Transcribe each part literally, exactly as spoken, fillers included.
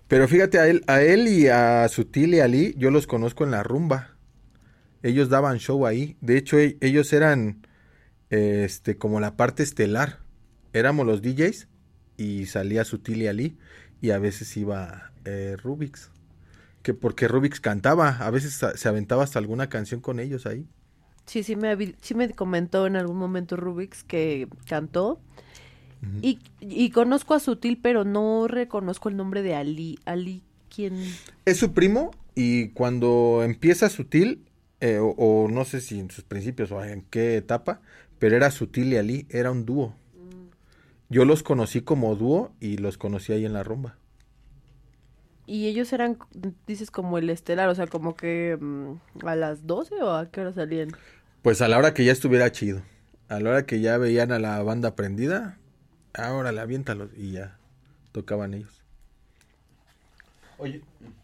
Pero fíjate, a él, a él y a Sutil y Ali, yo los conozco en la rumba. Ellos daban show ahí. De hecho, e- ellos eran eh, este, como la parte estelar. Éramos los D Js y salía Sutil y Ali. Y a veces iba eh, Rubix. Que porque Rubix cantaba. A veces sa- se aventaba hasta alguna canción con ellos ahí. Sí, sí me, avi- sí me comentó en algún momento Rubix que cantó. Ujú. Y, y conozco a Sutil, pero no reconozco el nombre de Ali. Ali, ¿quién? Es su primo y cuando empieza Sutil, eh, o, o no sé si en sus principios o en qué etapa, pero era Sutil y Ali, era un dúo. Yo los conocí como dúo y los conocí ahí en la rumba. Y ellos eran, dices, como el estelar, o sea, como que mm, a las doce o a qué hora salían. Pues a la hora que ya estuviera chido, a la hora que ya veían a la banda prendida, ahora la aviéntalos y ya tocaban ellos. Oye.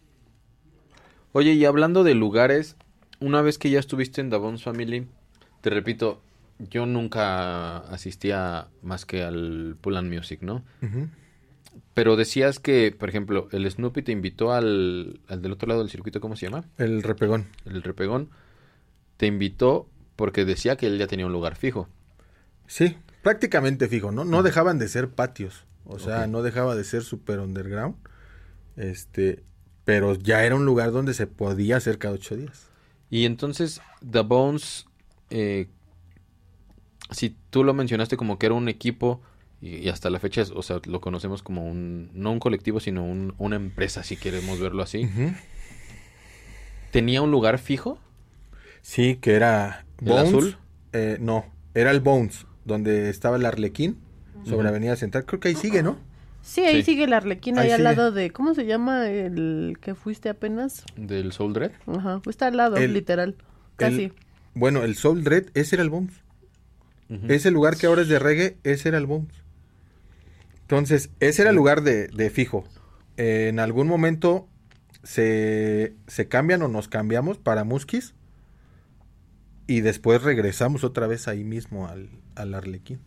Oye, y hablando de lugares, una vez que ya estuviste en The Bones Family, te repito, yo nunca asistía más que al Pull and Music, ¿no? Ujú. Pero decías que, por ejemplo, el Snoopy te invitó al, al del otro lado del circuito, ¿cómo se llama? El repegón. El Repegón. Te invitó porque decía que él ya tenía un lugar fijo. Sí, prácticamente fijo, ¿no? No dejaban de ser patios, o sea, Ok. no dejaba de ser super underground, este, pero ya era un lugar donde se podía hacer cada ocho días. Y entonces, The Bones, eh, si tú lo mencionaste como que era un equipo, y, y hasta la fecha, es- o sea, lo conocemos como un, no un colectivo, sino un- una empresa, si queremos verlo así. Ujú. ¿Tenía un lugar fijo? Sí, que era ¿El Bones. azul? Eh, no, era el Bones, donde estaba el Arlequín, sobre Ujú. Avenida Central. Creo que ahí sigue, ¿no? Sí, ahí Sí. sigue el Arlequín, Ahí ahí al sigue. lado de, ¿cómo se llama el que fuiste apenas? ¿Del Soul Dread? Ajá, está al lado, El- literal, casi. El- bueno, el Soul Dread, ese era el Bones. Ujú. Ese lugar que ahora es de reggae, ese era el Bones. Entonces, ese era el lugar de, de fijo. Eh, en algún momento se, se cambian o nos cambiamos para Muskis y después regresamos otra vez ahí mismo al, al Arlequín.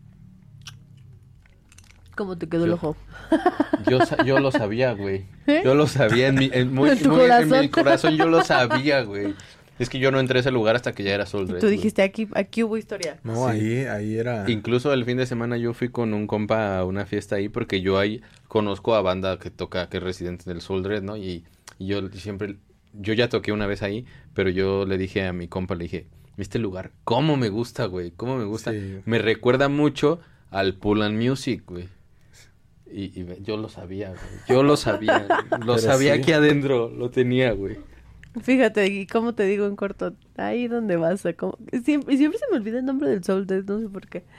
¿Cómo te quedó el Yo- ojo? Yo, sa- yo lo sabía, güey. ¿Eh? Yo lo sabía en mi, en muy- En tu muy- en mi corazón. corazón, yo lo sabía, güey. Es que yo no entré a ese lugar hasta que ya era Soul Dread, Tú güey. dijiste, aquí, aquí hubo historia. No, Sí. ahí, ahí era... Incluso el fin de semana yo fui con un compa a una fiesta ahí porque yo ahí conozco a banda que toca, que es residente del Soul Dread, ¿no? Y, y yo siempre, yo ya toqué una vez ahí, pero yo le dije a mi compa, le dije, este lugar, ¿cómo me gusta, güey? ¿Cómo me gusta? Sí. Me recuerda mucho al Pull and Music, güey. Y, y ve- yo lo sabía, güey. Yo lo sabía, güey. Lo Pero sabía sí. aquí adentro, lo tenía, güey. Fíjate, y cómo te digo en corto, ahí donde vas a... como- Siempre, y siempre se me olvida el nombre del Soul Death, no sé por qué.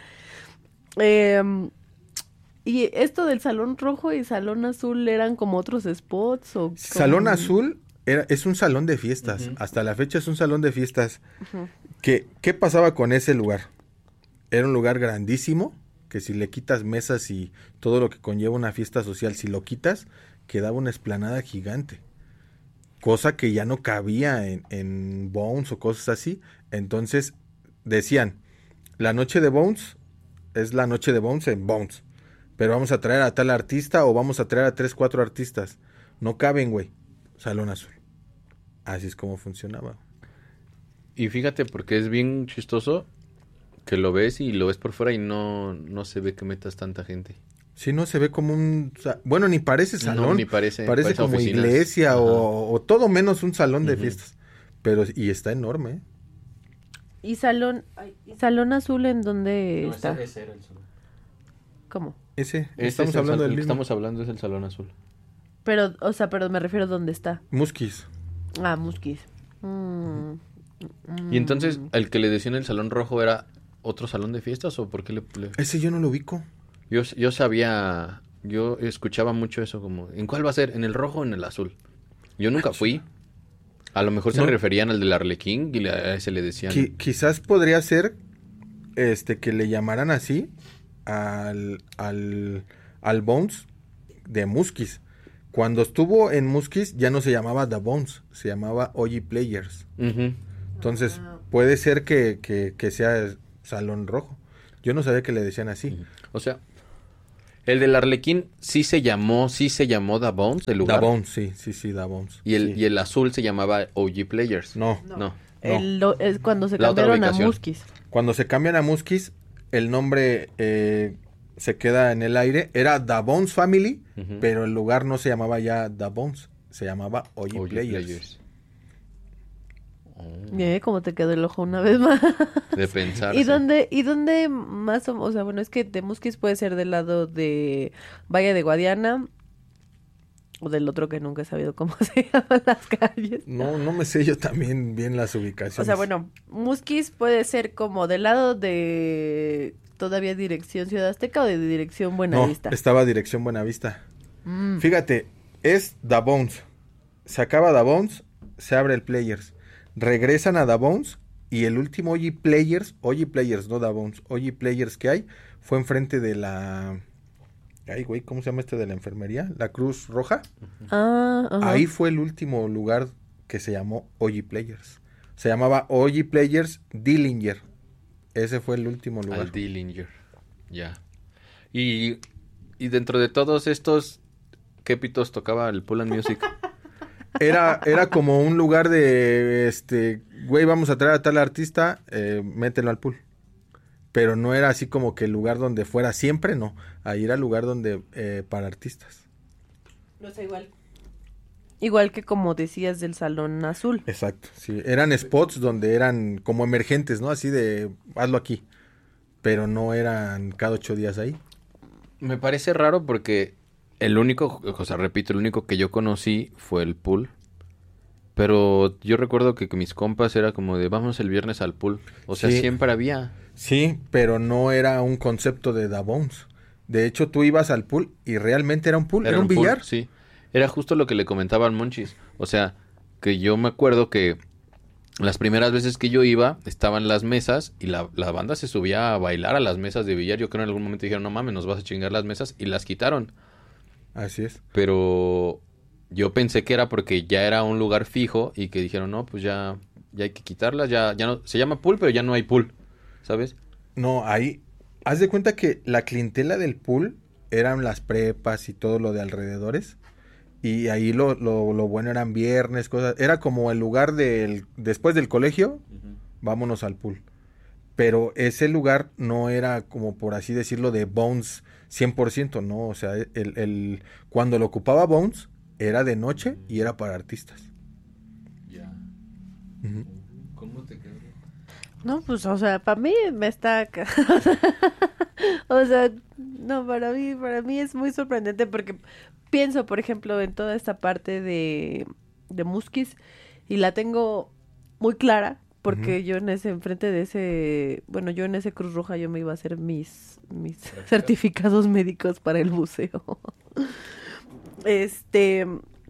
Em, y esto del Salón Rojo y Salón Azul eran como otros spots o... Salón como- Azul era, es un salón de fiestas. Ujú. Hasta la fecha es un salón de fiestas. Ujú. ¿Qué, ¿Qué pasaba con ese lugar? Era un lugar grandísimo, que si le quitas mesas y todo lo que conlleva una fiesta social, si lo quitas, quedaba una explanada gigante. Cosa que ya no cabía en, en Bones o cosas así. Entonces decían, la noche de Bones es la noche de Bones en Bones. Pero vamos a traer a tal artista o vamos a traer a tres, cuatro artistas. No caben, güey. Salón Azul. Así es como funcionaba. Y fíjate, porque es bien chistoso que lo ves y lo ves por fuera y no, no se ve que metas tanta gente. Si no se ve como un... sa- Bueno, ni parece salón. No, ni parece. Parece como oficinas. iglesia Ajá. o, o todo menos un salón de Ujú. fiestas. Pero, y está enorme, ¿eh? Y Salón, ay, ¿y Salón Azul en dónde No, está? ese- ese era el salón. ¿Cómo? Ese, Este estamos es el hablando sal- del el que mismo. estamos hablando es el Salón Azul. Pero, o sea, pero me refiero a dónde está. Muskis. Ah, Musquis. Mm, Y entonces, mm. ¿el que le decían el Salón Rojo era otro salón de fiestas o por qué le...? le- Ese yo no lo ubico. Yo, yo sabía, yo escuchaba mucho eso como, ¿en cuál va a ser? ¿En el rojo o en el azul? Yo nunca fui. A lo mejor se No. referían al del Arlequín y le- a ese le decían... Qui- quizás podría ser este que le llamaran así al, al, al Bones de Muskis. Cuando estuvo en Muskis ya no se llamaba The Bones, se llamaba O G Players. Ujú. Entonces puede ser que, que, que sea Salón Rojo. Yo no sabía que le decían así. O sea, El del Arlequín sí se llamó, sí se llamó Da Bones, el lugar. Da Bones, sí, sí, sí, Da Bones. Y el, sí. y el azul se llamaba O G Players. No, No. No. El, lo- es cuando se La otra cambiaron a ubicación. Muskis. cuando se cambian a Muskis, el nombre eh, se queda en el aire. Era Da Bones Family, Ujú. pero el lugar no se llamaba ya Da Bones, se llamaba O G O G Players. Players. Eh, ¿Cómo te quedó el ojo una vez más? De pensar. ¿Y dónde, y dónde más o, o sea, bueno, es que de Muskis puede ser del lado de Valle de Guadiana o del otro que nunca he sabido cómo se llaman las calles. No, no me sé yo también bien las ubicaciones. O sea, bueno, Muskis puede ser como del lado de todavía dirección Ciudad Azteca o de dirección No, Buenavista. estaba dirección Buenavista. Mm. Fíjate, es Da Bones. Se acaba Da Bones, se abre el Players. Regresan a Da Bones y el último O G Players, O G Players, no Da Bones, O G Players que hay, fue enfrente de la... Ay, güey, ¿cómo se llama este de la enfermería? La Cruz Roja. Ah, ajá. Ahí fue el último lugar que se llamó O G Players. Se llamaba O G Players Dillinger. Ese fue el último lugar. Al Dillinger. Ya. Y, y dentro de todos estos, ¿qué pitos tocaba el Pull and Music? Era, era como un lugar de, este, güey, vamos a traer a tal artista, eh, mételo al pool. Pero no era así como que el lugar donde fuera siempre, no. Ahí era el lugar donde, eh, para artistas. No sé, igual. Igual que como decías del Salón Azul. Exacto, sí. Eran spots donde eran como emergentes, ¿no? Así de, hazlo aquí. Pero no eran cada ocho días ahí. Me parece raro porque el único, o sea, repito, el único que yo conocí fue el pool. Pero yo recuerdo que, que mis compas era como de, vamos el viernes al pool. O sea, Sí. siempre había. Sí, pero no era un concepto de Da Bones. De hecho, tú ibas al pool y realmente era un pool, era, un pool, billar. sí. Era justo lo que le comentaba al Monchis. O sea, que yo me acuerdo que las primeras veces que yo iba, estaban las mesas y la, la banda se subía a bailar a las mesas de billar. Yo creo en algún momento dijeron, no mames, nos vas a chingar las mesas, y las quitaron. Así es. Pero yo pensé que era porque ya era un lugar fijo y que dijeron, no, pues ya, ya hay que quitarlas, ya, ya no, se llama pool, pero ya no hay pool, ¿sabes? No, ahí, haz de cuenta que la clientela del pool eran las prepas y todo lo de alrededores. Y ahí lo, lo, lo bueno eran viernes, cosas. Era como el lugar del, después del colegio, vámonos al pool. Pero ese lugar no era como por así decirlo de Bones cien por ciento, no. O sea, el, el, cuando lo ocupaba Bones era de noche y era para artistas. Ya. Ujú. ¿Cómo te quedó? No, pues, o sea, para mí me está... ca- o sea, no, para mí, para mí es muy sorprendente porque pienso, por ejemplo, en toda esta parte de, de Muskis y la tengo muy clara porque Ujú. yo en ese, enfrente de ese, bueno, yo en ese Cruz Roja yo me iba a hacer mis, mis certificados médicos para el buceo. Este...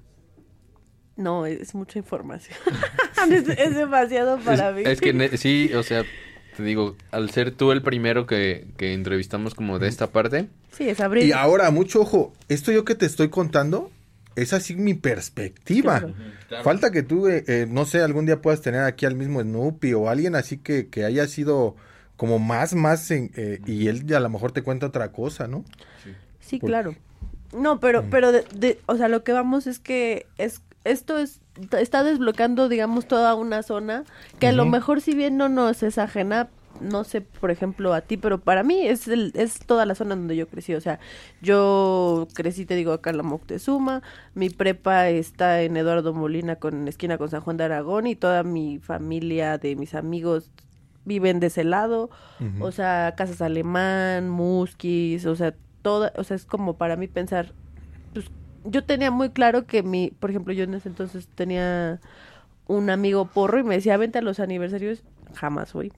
No, es mucha información. es, es demasiado para es, mí. Es que ne- sí, o sea, te digo, al ser tú el primero que, que entrevistamos como de esta parte, Sí, es abril. Y ahora, mucho ojo, esto yo que te estoy contando es así mi perspectiva. Claro. Falta que tú, eh, eh, no sé, algún día puedas tener aquí al mismo Snoopy o alguien así que, que haya sido como más, más, en, eh, y él a lo mejor te cuenta otra cosa, ¿no? Sí, Por- claro. No, pero, pero, de, de- o sea, lo que vamos es que es esto es está desbloqueando, digamos, toda una zona que a lo Ujú. mejor si bien no nos es ajena, no sé, por ejemplo, a ti, pero para mí es el, es toda la zona donde yo crecí. O sea, yo crecí, te digo, acá en la Moctezuma, mi prepa está en Eduardo Molina con esquina con San Juan de Aragón y toda mi familia de mis amigos viven de ese lado. Ujú. O sea, Casas Alemán, Muskis, o sea, toda, o sea, es como para mí pensar, pues, yo tenía muy claro que mi, por ejemplo, yo en ese entonces tenía un amigo porro y me decía, vente a los aniversarios, jamás voy.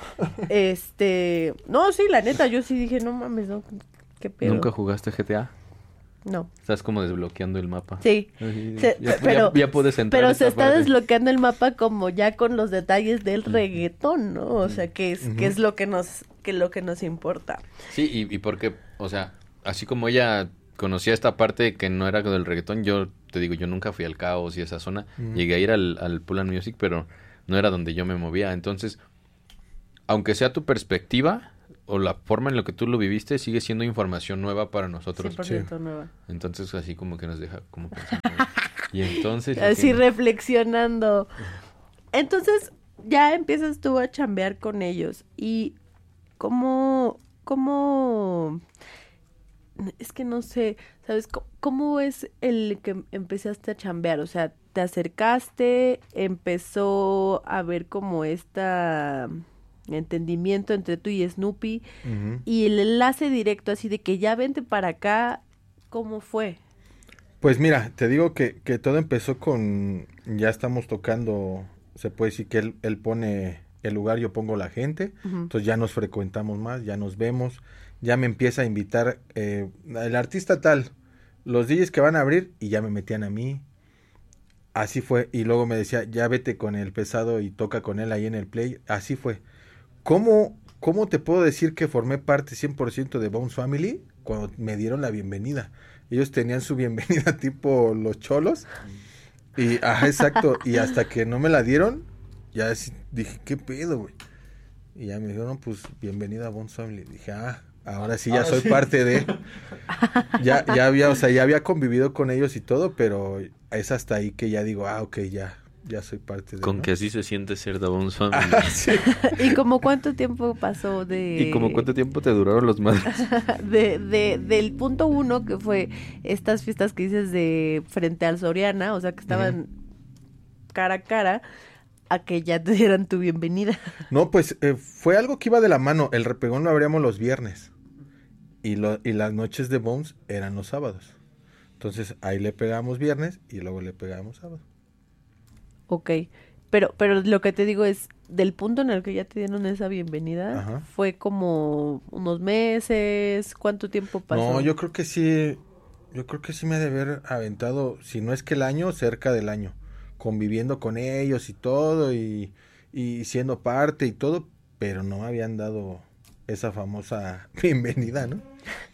Este, no, sí, la neta, yo sí dije, no mames, no, qué pedo. ¿nunca jugaste G T A? No. Estás como desbloqueando el mapa. Sí. Ay, Se- ya, pero, ya- ya puedes entrar pero a se esa está parte. desbloqueando el mapa como ya con los detalles del reggaetón, ¿no? O sea, que es, que es lo que nos, que lo que nos importa. Sí, y, y porque, o sea, así como ella conocía esta parte que no era del reggaetón, yo te digo, yo nunca fui al Caos y esa zona. Mm. Llegué a ir al, al Pull and Music, pero no era donde yo me movía. Entonces, aunque sea tu perspectiva, o la forma en la que tú lo viviste sigue siendo información nueva para nosotros. cien por ciento Sí. nueva. Entonces así como que nos deja como pensando. Y entonces... lo Así que- reflexionando. Entonces, ya empiezas tú a chambear con ellos. ¿Y cómo, cómo, es que no sé, ¿sabes? ¿Cómo, cómo es el que empezaste a chambear? O sea, te acercaste, empezó a haber como esta entendimiento entre tú y Snoopy, Ujú. y el enlace directo así de que ya vente para acá, ¿cómo fue? Pues mira, te digo que, que todo empezó con, ya estamos tocando, se puede decir que él, él pone el lugar, yo pongo la gente, Ujú. entonces ya nos frecuentamos más, ya nos vemos, ya me empieza a invitar eh, el artista tal, los D Js que van a abrir y ya me metían a mí, así fue, y luego me decía, ya vete con el pesado y toca con él ahí en el play, así fue. ¿Cómo, cómo te puedo decir que formé parte cien por ciento de Bones Family cuando me dieron la bienvenida? Ellos tenían su bienvenida tipo los cholos. Y, ajá, exacto. Y hasta que no me la dieron, ya así dije, ¿qué pedo, güey? Y ya me dijeron, pues, bienvenida a Bones Family. Dije, ah, ahora sí ya Ahora soy sí. parte de... Ya, ya había, o sea, ya había convivido con ellos y todo, pero es hasta ahí que ya digo, ah, ok, ya, ya soy parte de... Con ¿no? que así se siente ser The Bones Family. Ah, sí. ¿Y como cuánto tiempo pasó de... ¿Y como cuánto tiempo te duraron los madres? de, de, del punto uno, que fue estas fiestas que dices de frente al Soriana, o sea, que estaban cara a cara, a que ya te dieran tu bienvenida? No, pues eh, fue algo que iba de la mano. El repegón lo abríamos los viernes. Y, lo, y las noches de Bones eran los sábados. Entonces ahí le pegamos viernes y luego le pegamos sábado. Ok, pero, pero lo que te digo es, del punto en el que ya te dieron esa bienvenida, Ajá. fue como unos meses, ¿cuánto tiempo pasó? No, yo creo que sí. Yo creo que sí me ha de haber aventado, si no es que el año, cerca del año. Conviviendo con ellos y todo. Y, y siendo parte y todo. Pero no me habían dado esa famosa bienvenida, ¿no?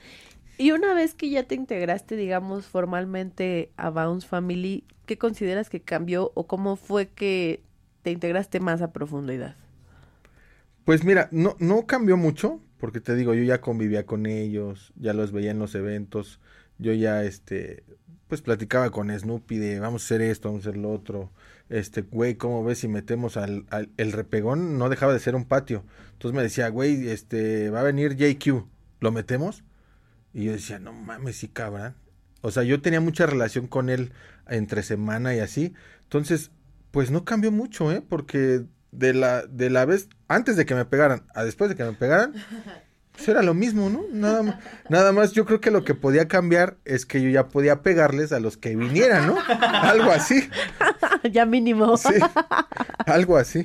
Y una vez que ya te integraste, digamos, formalmente a Bounce Family, ¿qué consideras que cambió o cómo fue que te integraste más a profundidad? Pues mira, no, no cambió mucho, porque te digo, yo ya convivía con ellos, ya los veía en los eventos, yo ya, este, pues platicaba con Snoopy de vamos a hacer esto, vamos a hacer lo otro, este, güey, ¿cómo ves si metemos al, al, el repegón? No dejaba de ser un patio, entonces me decía, güey, este, va a venir J Q, ¿lo metemos? Y yo decía, no mames, sí cabrón. O sea, yo tenía mucha relación con él entre semana y así. Entonces, pues no cambió mucho, ¿eh? Porque de la, de la vez, antes de que me pegaran, a después de que me pegaran, pues era lo mismo, ¿no? Nada más, nada más yo creo que lo que podía cambiar es que yo ya podía pegarles a los que vinieran, ¿no? Algo así. Ya mínimo. Sí, algo así.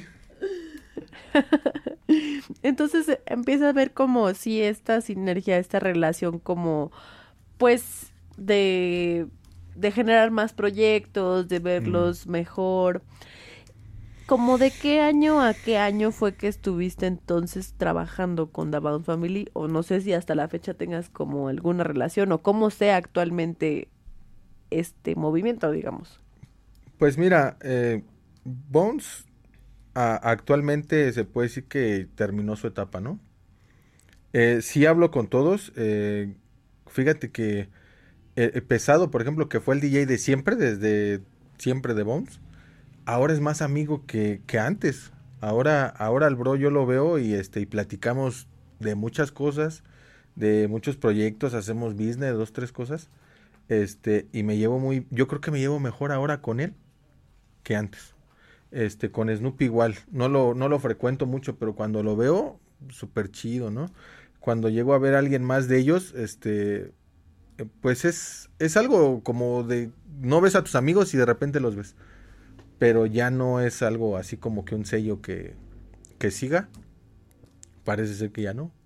Entonces eh, empieza a ver como si esta sinergia, esta relación como, pues, de, de generar más proyectos, de verlos mejor. ¿Como de qué año a qué año fue que estuviste entonces trabajando con The Bounce Family? O no sé si hasta la fecha tengas como alguna relación o cómo sea actualmente este movimiento, digamos. Pues mira, eh, Bones a- actualmente se puede decir que terminó su etapa, ¿no? Eh, sí hablo con todos. eh, fíjate que eh, eh, Pesado, por ejemplo, que fue el D J de siempre, desde siempre de Bones, ahora es más amigo que, que antes. Ahora, ahora al bro yo lo veo y este y platicamos de muchas cosas, de muchos proyectos, hacemos business, dos, tres cosas. Este, y me llevo muy, yo creo que me llevo mejor ahora con él que antes. Este, con Snoopy igual, no lo, no lo frecuento mucho, pero cuando lo veo, súper chido, ¿no? Cuando llego a ver a alguien más de ellos, este, eh, pues es, es algo como de, no ves a tus amigos y de repente los ves, pero ya no es algo así como que un sello que, que siga, parece ser que ya no.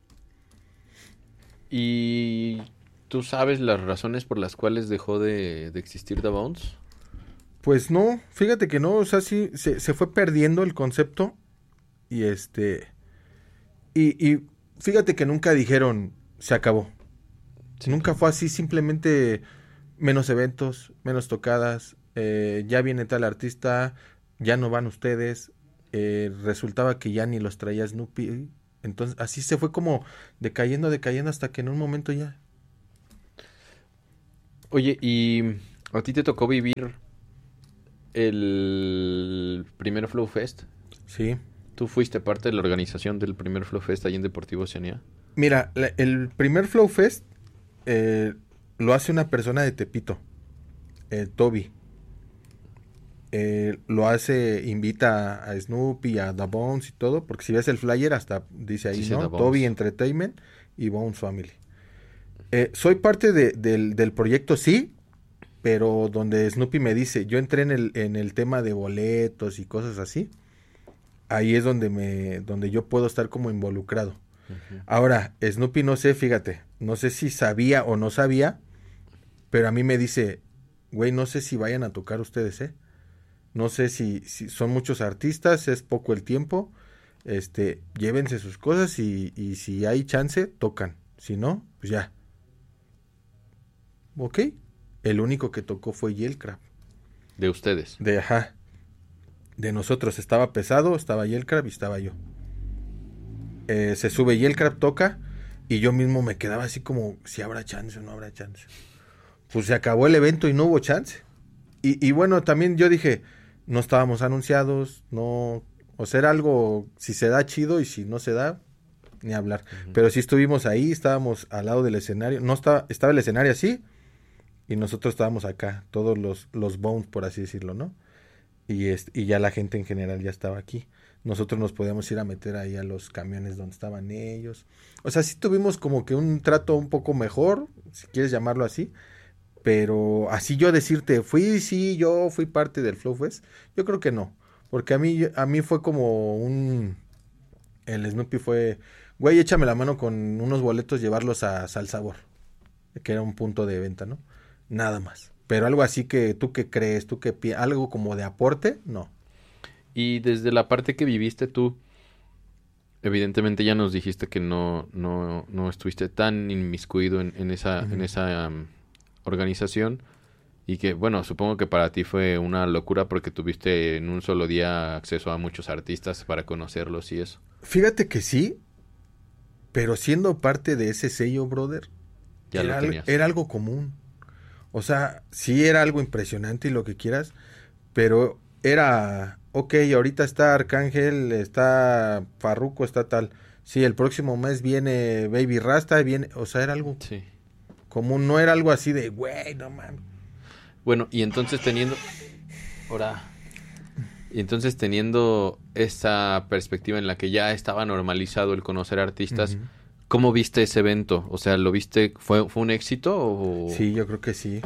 ¿Y tú sabes las razones por las cuales dejó de, de existir The Bones? Pues no, fíjate que no, o sea, sí, se, se fue perdiendo el concepto y este, y, y fíjate que nunca dijeron, se acabó. Sí. Nunca fue así, simplemente menos eventos, menos tocadas, eh, ya viene tal artista, ya no van ustedes, eh, resultaba que ya ni los traía Snoopy, Entonces, así se fue como decayendo, decayendo hasta que en un momento ya. Oye, ¿y a ti te tocó vivir el primer Flow Fest? Sí. ¿Tú fuiste parte de la organización del primer Flow Fest allí en Deportivo Oceanía? Mira, la- el primer Flow Fest eh, lo hace una persona de Tepito, eh, Toby. Eh, lo hace, invita a Snoopy, a The Bones y todo, porque si ves el flyer hasta dice ahí, Sí, sí, ¿no? The Bones. Toby Entertainment y Bones Family. Eh, soy parte de- del, del proyecto, sí, pero donde Snoopy me dice, yo entré en el, en el tema de boletos y cosas así, ahí es donde me, donde yo puedo estar como involucrado. Ujú. Ahora, Snoopy no sé, fíjate, no sé si sabía o no sabía, pero a mí me dice, güey, no sé si vayan a tocar ustedes, ¿eh? No sé si, si son muchos artistas, es poco el tiempo, este, llévense sus cosas y, y si hay chance, tocan. Si no, pues ya. Ok. El único que tocó fue Yelcrab. De ustedes. De ajá. De nosotros estaba pesado, estaba Yelcrab y estaba yo. Eh, se sube Yelcrab, toca y yo mismo me quedaba así como si habrá chance o no habrá chance. Pues se acabó el evento y no hubo chance. Y, y bueno, también yo dije, no estábamos anunciados, no, o sea, era algo, si se da chido y si no se da, ni hablar. Ujú. Pero sí estuvimos ahí, estábamos al lado del escenario, no estaba, estaba el escenario así y nosotros estábamos acá, todos los, los bones, por así decirlo, ¿no? Y, es, y ya la gente en general ya estaba aquí. Nosotros nos podíamos ir a meter ahí a los camiones donde estaban ellos. O sea, sí tuvimos como que un trato un poco mejor, si quieres llamarlo así. Pero así yo decirte, fui, sí, yo fui parte del Flow Fest, yo creo que no. Porque a mí, a mí fue como un... El Snoopy fue, güey, échame la mano con unos boletos, llevarlos a Sal Sabor, que era un punto de venta, ¿no? Nada más. Pero algo así que tú que crees, tú que pi- algo como de aporte, no. Y desde la parte que viviste tú, evidentemente ya nos dijiste que no, no, no estuviste tan inmiscuido en, en esa, en Ujú. esa um, organización. Y que, bueno, supongo que para ti fue una locura porque tuviste en un solo día acceso a muchos artistas para conocerlos y eso. Fíjate que sí, pero siendo parte de ese sello, brother, Ya lo era, al- tenías. era algo común. O sea, sí era algo impresionante y lo que quieras, pero era, ok, ahorita está Arcángel, está Farruko, está tal. Sí, el próximo mes viene Baby Rasta, viene, o sea, era algo Sí. común, no era algo así de, güey, no mames. Bueno, y entonces teniendo... Ahora... Y entonces teniendo esta perspectiva en la que ya estaba normalizado el conocer artistas, Ujú. ¿cómo viste ese evento? O sea, ¿lo viste? ¿Fue, fue un éxito o...? Sí, yo creo que sí.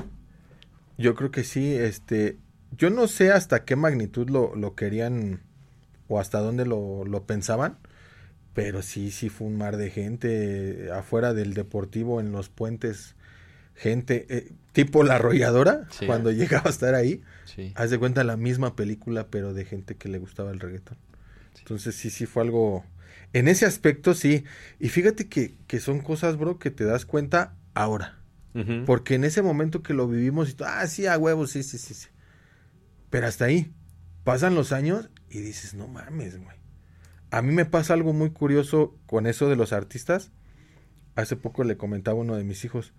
Yo creo que sí, este, yo no sé hasta qué magnitud lo, lo querían o hasta dónde lo, lo pensaban, pero sí, sí fue un mar de gente eh, afuera del Deportivo, en los puentes, gente, eh, tipo La Arrolladora, Sí. cuando llegaba a estar ahí, Sí. haz de cuenta la misma película, pero de gente que le gustaba el reggaetón. Entonces sí, sí fue algo, en ese aspecto sí, y fíjate que, que son cosas, bro, que te das cuenta ahora. Ujú. Porque en ese momento que lo vivimos y tú, ah, sí, a huevo, sí, sí, sí, sí. Pero hasta ahí, pasan los años y dices, no mames, güey. A mí me pasa algo muy curioso con eso de los artistas. Hace poco le comentaba a uno de mis hijos.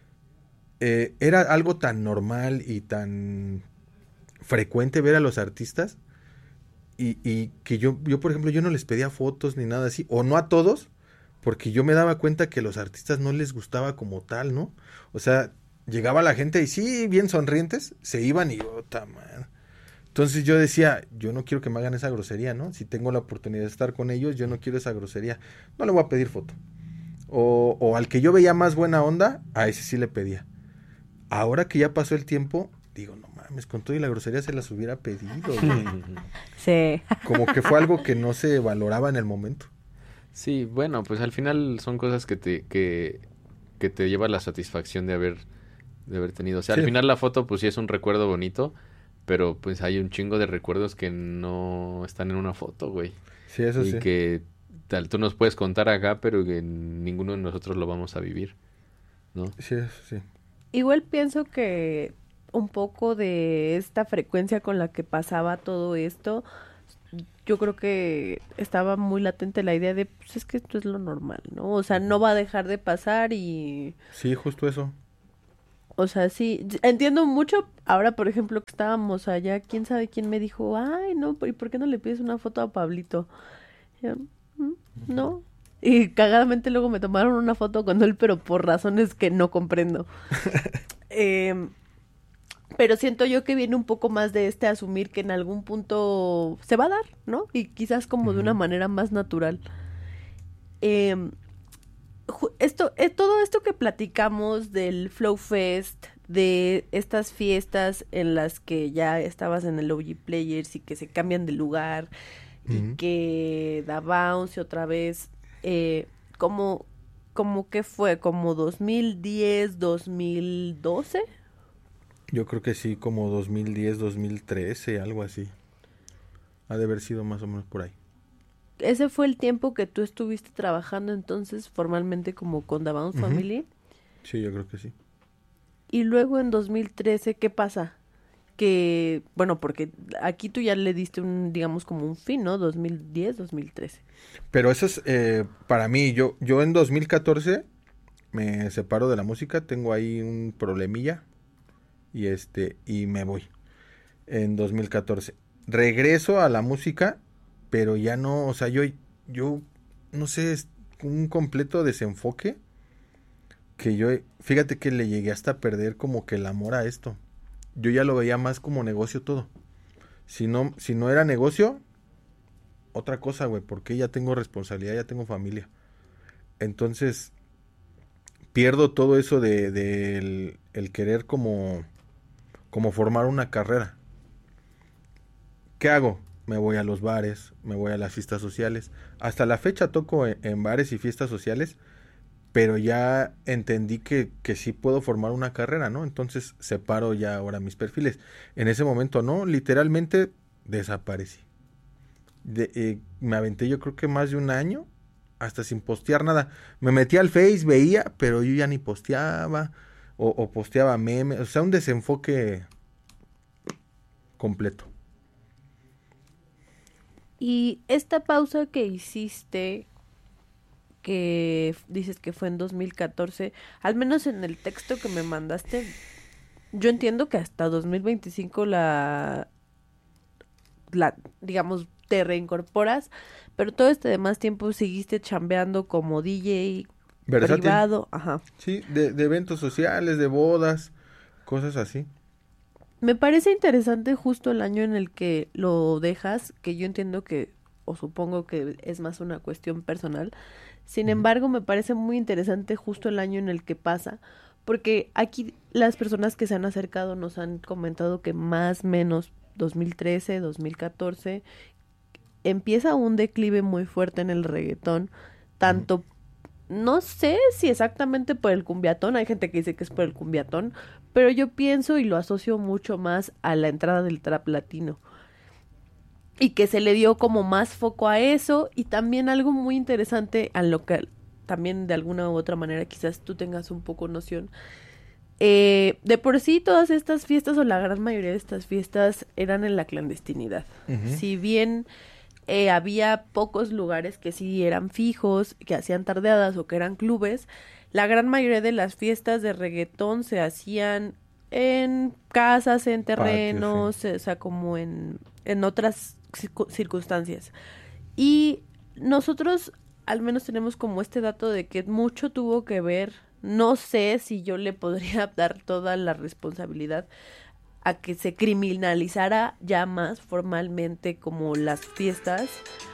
Eh, era algo tan normal y tan frecuente ver a los artistas. Y, y que yo, yo, por ejemplo, yo no les pedía fotos ni nada así. O no a todos, porque yo me daba cuenta que a los artistas no les gustaba como tal, ¿no? O sea, llegaba la gente y sí, bien sonrientes, se iban y yo, ta madre. Entonces yo decía, yo no quiero que me hagan esa grosería, ¿no? Si tengo la oportunidad de estar con ellos, yo no quiero esa grosería. No le voy a pedir foto. O, o al que yo veía más buena onda, a ese sí le pedía. Ahora que ya pasó el tiempo, digo, no mames, con todo y la grosería se las hubiera pedido, güey. Sí. Como que fue algo que no se valoraba en el momento. Sí, bueno, pues al final son cosas que te, que, que te lleva la satisfacción de haber, de haber tenido. O sea, Sí. al final la foto pues sí es un recuerdo bonito, pero pues hay un chingo de recuerdos que no están en una foto, güey. Sí, eso Y sí. que tal, tú nos puedes contar acá, pero que ninguno de nosotros lo vamos a vivir, ¿no? Sí, eso sí. Igual pienso que un poco de esta frecuencia con la que pasaba todo esto yo creo que estaba muy latente la idea de, pues es que esto es lo normal, ¿no? O sea, no va a dejar de pasar y... Sí, justo eso. O sea, sí, entiendo mucho. Ahora, por ejemplo, que estábamos allá, quién sabe quién me dijo, ay, no, ¿y por qué no le pides una foto a Pablito? Y yo, "Mm, no. Y cagadamente luego me tomaron una foto con él, pero por razones que no comprendo. eh, pero siento yo que viene un poco más de este asumir que en algún punto se va a dar, ¿no? Y quizás como uh-huh. de una manera más natural. Eh, Esto, eh, todo esto que platicamos del Flow Fest, de estas fiestas en las que ya estabas en el O G Players y que se cambian de lugar uh-huh. y que da bounce otra vez, eh, como, como que fue, como dos mil diez, dos mil doce. Yo creo que sí, como dos mil diez, dos mil trece, algo así. Ha de haber sido más o menos por ahí. ¿Ese fue el tiempo que tú estuviste trabajando entonces formalmente como con The Bounce uh-huh. Family? Sí, yo creo que sí. Y luego en dos mil trece, ¿qué pasa? Que, bueno, porque aquí tú ya le diste un, digamos, como un fin, ¿no? dos mil diez, dos mil trece. Pero eso es, eh, para mí, yo, yo en dos mil catorce me separo de la música, tengo ahí un problemilla y este, y me voy en dos mil catorce. Regreso a la música, pero ya no, o sea, yo, yo, no sé, es un completo desenfoque que yo, fíjate que le llegué hasta a perder como que el amor a esto. Yo ya lo veía más como negocio todo. Si no, si no era negocio, otra cosa, güey, porque ya tengo responsabilidad, ya tengo familia. Entonces, pierdo todo eso de, de el, el querer como, como formar una carrera. ¿Qué hago? Me voy a los bares, me voy a las fiestas sociales. Hasta la fecha toco en, en bares y fiestas sociales, pero ya entendí que, que sí puedo formar una carrera, ¿no? Entonces separo ya ahora mis perfiles. En ese momento no, literalmente desaparecí. De, eh, me aventé yo creo que más de un año, hasta sin postear nada. Me metí al Face, veía, pero yo ya ni posteaba, o, o posteaba memes, o sea, un desenfoque completo. Y esta pausa que hiciste, que dices que fue en dos mil catorce, al menos en el texto que me mandaste, yo entiendo que hasta dos mil veinticinco la, la, digamos, te reincorporas, pero todo este demás tiempo seguiste chambeando como D J versátil, privado, ajá. Sí, de, de eventos sociales, de bodas, cosas así. Me parece interesante justo el año en el que lo dejas, que yo entiendo que, o supongo que es más una cuestión personal. Sin uh-huh. embargo, me parece muy interesante justo el año en el que pasa, porque aquí las personas que se han acercado nos han comentado que más o menos dos mil trece, dos mil catorce, empieza un declive muy fuerte en el reggaetón, tanto... Uh-huh. No sé si exactamente por el cumbiatón, hay gente que dice que es por el cumbiatón, pero yo pienso y lo asocio mucho más a la entrada del trap latino. Y que se le dio como más foco a eso, y también algo muy interesante a lo que también de alguna u otra manera quizás tú tengas un poco noción. Eh, de por sí todas estas fiestas, o la gran mayoría de estas fiestas, eran en la clandestinidad. Uh-huh. Si bien... Eh, había pocos lugares que sí eran fijos, que hacían tardeadas o que eran clubes, la gran mayoría de las fiestas de reggaetón se hacían en casas, en terrenos, Patio, sí. O sea, como en, en otras circunstancias. Y nosotros al menos tenemos como este dato de que mucho tuvo que ver, no sé si yo le podría dar toda la responsabilidad a que se criminalizara ya más formalmente como las fiestas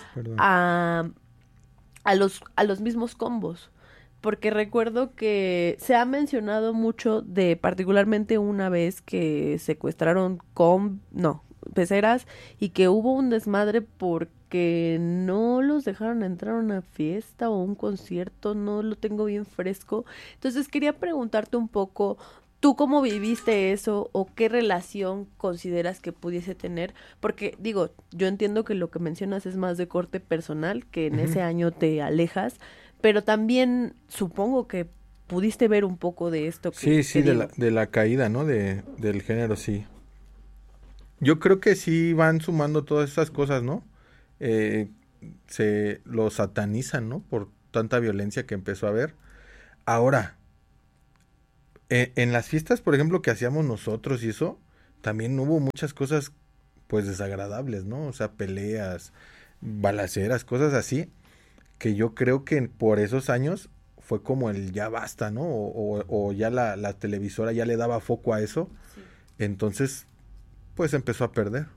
a, a los a los mismos combos, porque recuerdo que se ha mencionado mucho de particularmente una vez que secuestraron com no peceras y que hubo un desmadre porque no los dejaron entrar a una fiesta o un concierto, no lo tengo bien fresco. Entonces quería preguntarte un poco, ¿tú cómo viviste eso o qué relación consideras que pudiese tener? Porque, digo, yo entiendo que lo que mencionas es más de corte personal, que en uh-huh. ese año te alejas, pero también supongo que pudiste ver un poco de esto. Que, sí, sí, de la, de la caída, ¿no? De, del género, sí. Yo creo que sí van sumando todas esas cosas, ¿no? eh, se lo satanizan, ¿no? Por tanta violencia que empezó a haber. Ahora, eh, en las fiestas, por ejemplo, que hacíamos nosotros y eso, también hubo muchas cosas, pues, desagradables, ¿no? O sea, peleas, balaceras, cosas así, que yo creo que por esos años fue como el ya basta, ¿no? O, o, o ya la, la televisora ya le daba foco a eso, sí. Entonces, pues empezó a perder.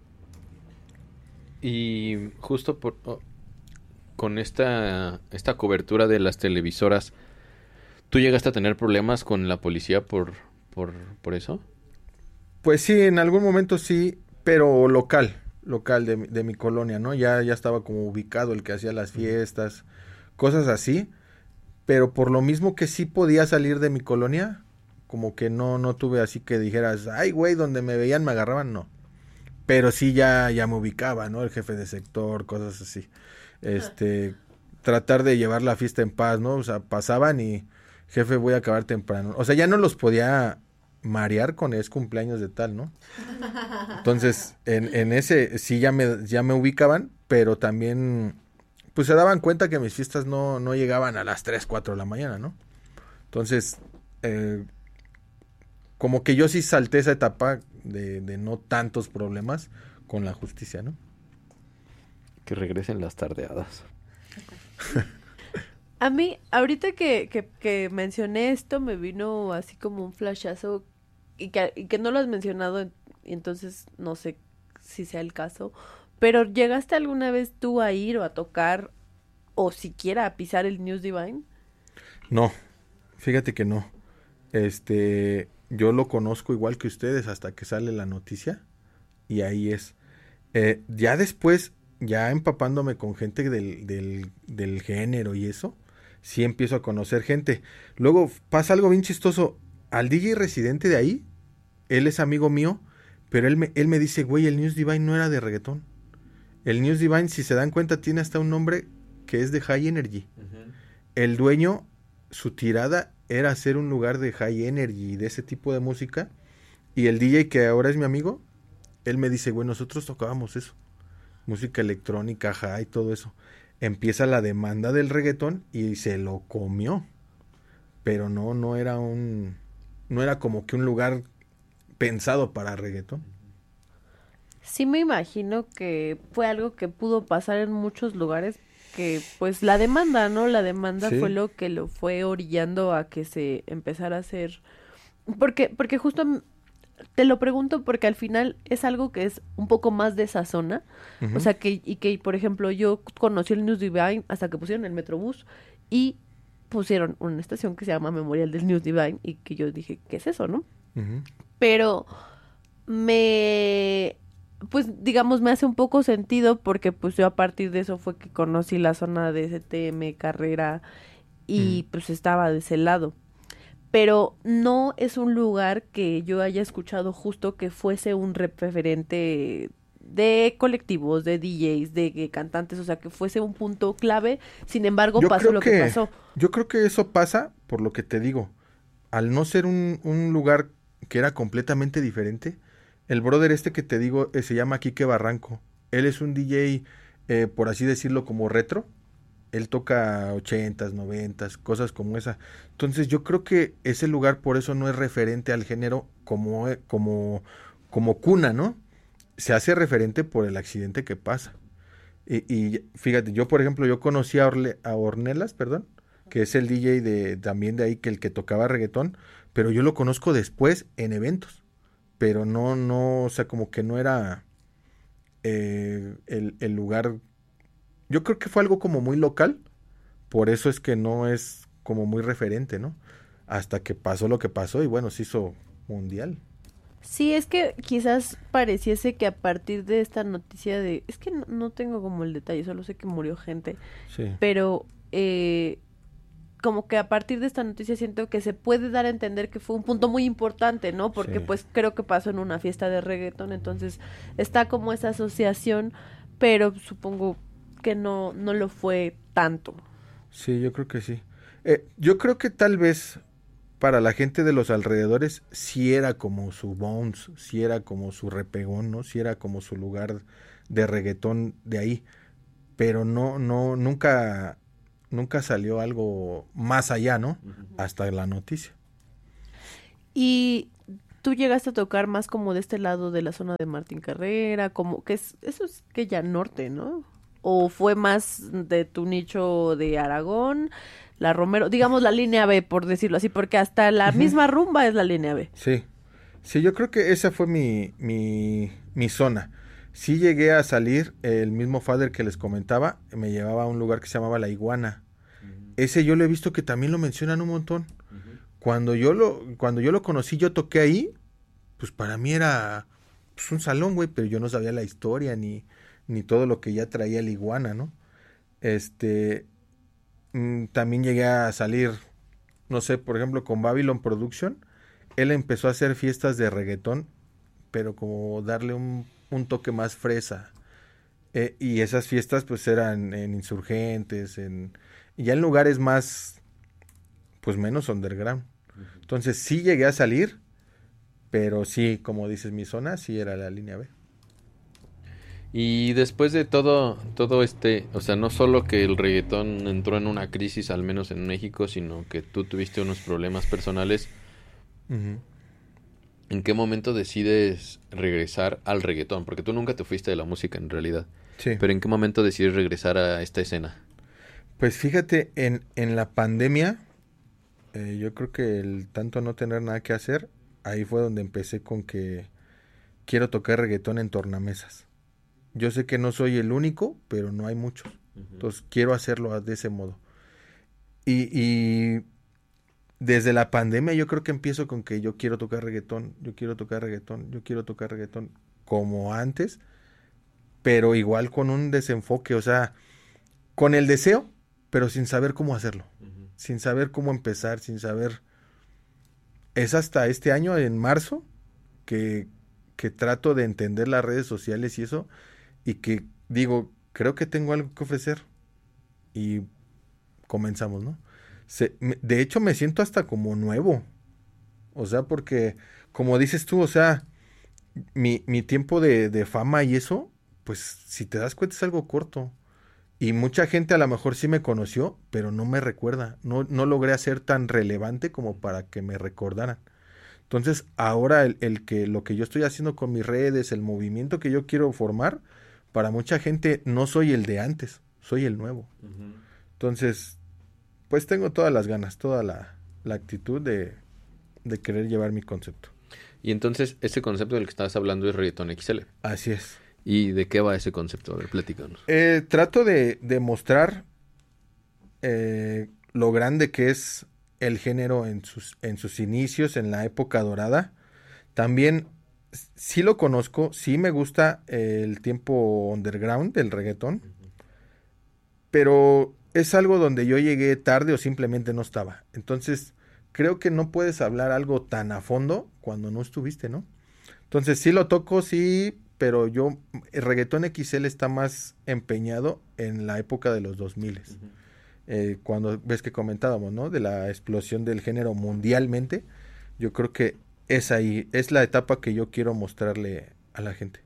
Y justo por oh, con esta, esta cobertura de las televisoras, ¿tú llegaste a tener problemas con la policía por, por, por eso? Pues sí, en algún momento sí, pero local, local de, de mi colonia, ¿no? Ya, ya estaba como ubicado el que hacía las fiestas, cosas así, pero por lo mismo que sí podía salir de mi colonia, como que no, no tuve así que dijeras, ay güey, donde me veían me agarraban, no. Pero sí ya, ya me ubicaba, ¿no? El jefe de sector, cosas así. Este, tratar de llevar la fiesta en paz, ¿no? O sea, pasaban y, jefe, voy a acabar temprano. O sea, ya no los podía marear con es cumpleaños de tal, ¿no? Entonces, en, en ese sí ya me, ya me ubicaban, pero también, pues se daban cuenta que mis fiestas no, no llegaban a las tres, cuatro de la mañana, ¿no? Entonces, eh, como que yo sí salté esa etapa de, de no tantos problemas con la justicia, ¿no? Que regresen las tardeadas. A mí, ahorita que, que, que mencioné esto, me vino así como un flashazo y que, y que no lo has mencionado, y entonces no sé si sea el caso, pero ¿llegaste alguna vez tú a ir o a tocar o siquiera a pisar el News Divine? No, fíjate que no. Este, yo lo conozco igual que ustedes hasta que sale la noticia y ahí es. Eh, ya después, ya empapándome con gente del, del, del género y eso, sí empiezo a conocer gente. Luego pasa algo bien chistoso. Al D J residente de ahí, él es amigo mío, pero él me, él me dice, güey, el News Divine no era de reggaetón. El News Divine, si se dan cuenta, tiene hasta un nombre que es de High Energy. Uh-huh. El dueño, su tirada era hacer un lugar de High Energy y de ese tipo de música. Y el D J que ahora es mi amigo, él me dice, güey, nosotros tocábamos eso. Música electrónica, high, todo eso. Empieza la demanda del reggaetón y se lo comió. Pero no, no era un... No era como que un lugar pensado para reggaetón. Sí me imagino que fue algo que pudo pasar en muchos lugares, que pues la demanda, ¿no? La demanda sí. Fue lo que lo fue orillando a que se empezara a hacer. Porque, porque justo te lo pregunto porque al final es algo que es un poco más de esa zona. Uh-huh. O sea, que, y que, por ejemplo, yo conocí el News Divine hasta que pusieron el Metrobús y pusieron una estación que se llama Memorial del News Divine y que yo dije, ¿qué es eso, no? Uh-huh. Pero me... pues digamos me hace un poco sentido porque pues yo a partir de eso fue que conocí la zona de S T M, Carrera y mm. pues estaba de ese lado. Pero no es un lugar que yo haya escuchado justo que fuese un referente de colectivos, de D Js, de cantantes, o sea, que fuese un punto clave. Sin embargo, yo pasó lo que, que pasó. Yo creo que eso pasa por lo que te digo. Al no ser un, un lugar que era completamente diferente, el brother este que te digo eh, se llama Quique Barranco. Él es un D J, eh, por así decirlo, como retro. Él toca ochentas, noventas, cosas como esa. Entonces yo creo que ese lugar por eso no es referente al género como, como, como cuna, ¿no? Se hace referente por el accidente que pasa. Y, y fíjate, yo por ejemplo, yo conocí a, Orle, a Ornelas, perdón, que es el D J de, también de ahí, que el que tocaba reggaetón, pero yo lo conozco después en eventos. Pero no, no, o sea, como que no era eh, el, el lugar. Yo creo que fue algo como muy local, por eso es que no es como muy referente, ¿no? Hasta que pasó lo que pasó y bueno, se hizo mundial. Sí, es que quizás pareciese que a partir de esta noticia de... Es que no, no tengo como el detalle, solo sé que murió gente. Sí. Pero... Eh, como que a partir de esta noticia siento que se puede dar a entender que fue un punto muy importante, ¿no? Porque sí. Pues creo que pasó en una fiesta de reggaetón, entonces está como esa asociación, pero supongo que no, no lo fue tanto. Sí, yo creo que sí. Eh, yo creo que tal vez para la gente de los alrededores sí era como su bounce, sí era como su repegón, ¿no? Sí era como su lugar de reggaetón de ahí, pero no, no, nunca, nunca salió algo más allá, ¿no? Uh-huh. Hasta la noticia. Y tú llegaste a tocar más como de este lado de la zona de Martín Carrera, como que es, eso es que ya norte, ¿no? ¿O fue más de tu nicho de Aragón, la Romero, digamos la línea B, por decirlo así, porque hasta la uh-huh. misma rumba es la línea B? Sí, sí, yo creo que esa fue mi, mi, mi zona. Sí llegué a salir, el mismo Father que les comentaba, me llevaba a un lugar que se llamaba La Iguana. Uh-huh. Ese yo lo he visto que también lo mencionan un montón. Uh-huh. Cuando yo lo, cuando yo lo conocí, yo toqué ahí, pues para mí era pues, un salón, güey, pero yo no sabía la historia ni, ni todo lo que ya traía La Iguana, ¿no? Este, mmm, también llegué a salir, no sé, por ejemplo, con Babylon Production. Él empezó a hacer fiestas de reggaetón, pero como darle un, un toque más fresa. Eh, y esas fiestas pues eran en Insurgentes, en, y ya en lugares más, pues menos underground. Entonces sí llegué a salir, pero sí, como dices, mi zona sí era la línea B. Y después de todo, todo este, o sea, no solo que el reggaetón entró en una crisis, al menos en México, sino que tú tuviste unos problemas personales. Uh-huh. ¿En qué momento decides regresar al reggaetón? Porque tú nunca te fuiste de la música en realidad. Sí. Pero ¿en qué momento decides regresar a esta escena? Pues fíjate, en, en la pandemia, eh, yo creo que el tanto no tener nada que hacer, ahí fue donde empecé con que quiero tocar reggaetón en tornamesas. Yo sé que no soy el único, pero no hay muchos. Uh-huh. Entonces quiero hacerlo de ese modo. Y, y desde la pandemia yo creo que empiezo con que yo quiero tocar reggaetón, yo quiero tocar reggaetón, yo quiero tocar reggaetón, como antes, pero igual con un desenfoque, o sea, con el deseo, pero sin saber cómo hacerlo, uh-huh. sin saber cómo empezar, sin saber. Es hasta este año, en marzo, que, que trato de entender las redes sociales y eso, y que digo, creo que tengo algo que ofrecer. Y comenzamos, ¿no? Se, me, de hecho, me siento hasta como nuevo. O sea, porque, como dices tú, o sea, mi, mi tiempo de, de fama y eso, pues, si te das cuenta, es algo corto. Y mucha gente a lo mejor sí me conoció, pero no me recuerda. No, no logré hacer tan relevante como para que me recordaran. Entonces, ahora el, el que lo que yo estoy haciendo con mis redes, el movimiento que yo quiero formar, para mucha gente no soy el de antes, soy el nuevo. Uh-huh. Entonces, pues tengo todas las ganas, toda la, la actitud de, de querer llevar mi concepto. Y entonces, ese concepto del que estabas hablando es Reggaetón X L. Así es. ¿Y de qué va ese concepto? A ver, platícanos. Eh, trato de, de mostrar eh, lo grande que es el género en sus, en sus inicios, en la época dorada. También sí lo conozco, sí me gusta el tiempo underground del reggaetón, uh-huh. pero es algo donde yo llegué tarde o simplemente no estaba. Entonces, creo que no puedes hablar algo tan a fondo cuando no estuviste, ¿no? Entonces, sí lo toco, sí, pero yo, el reggaetón X L está más empeñado en la época de los dos mil. Uh-huh. Eh, cuando ves que comentábamos, ¿no? De la explosión del género mundialmente, yo creo que es ahí, es la etapa que yo quiero mostrarle a la gente.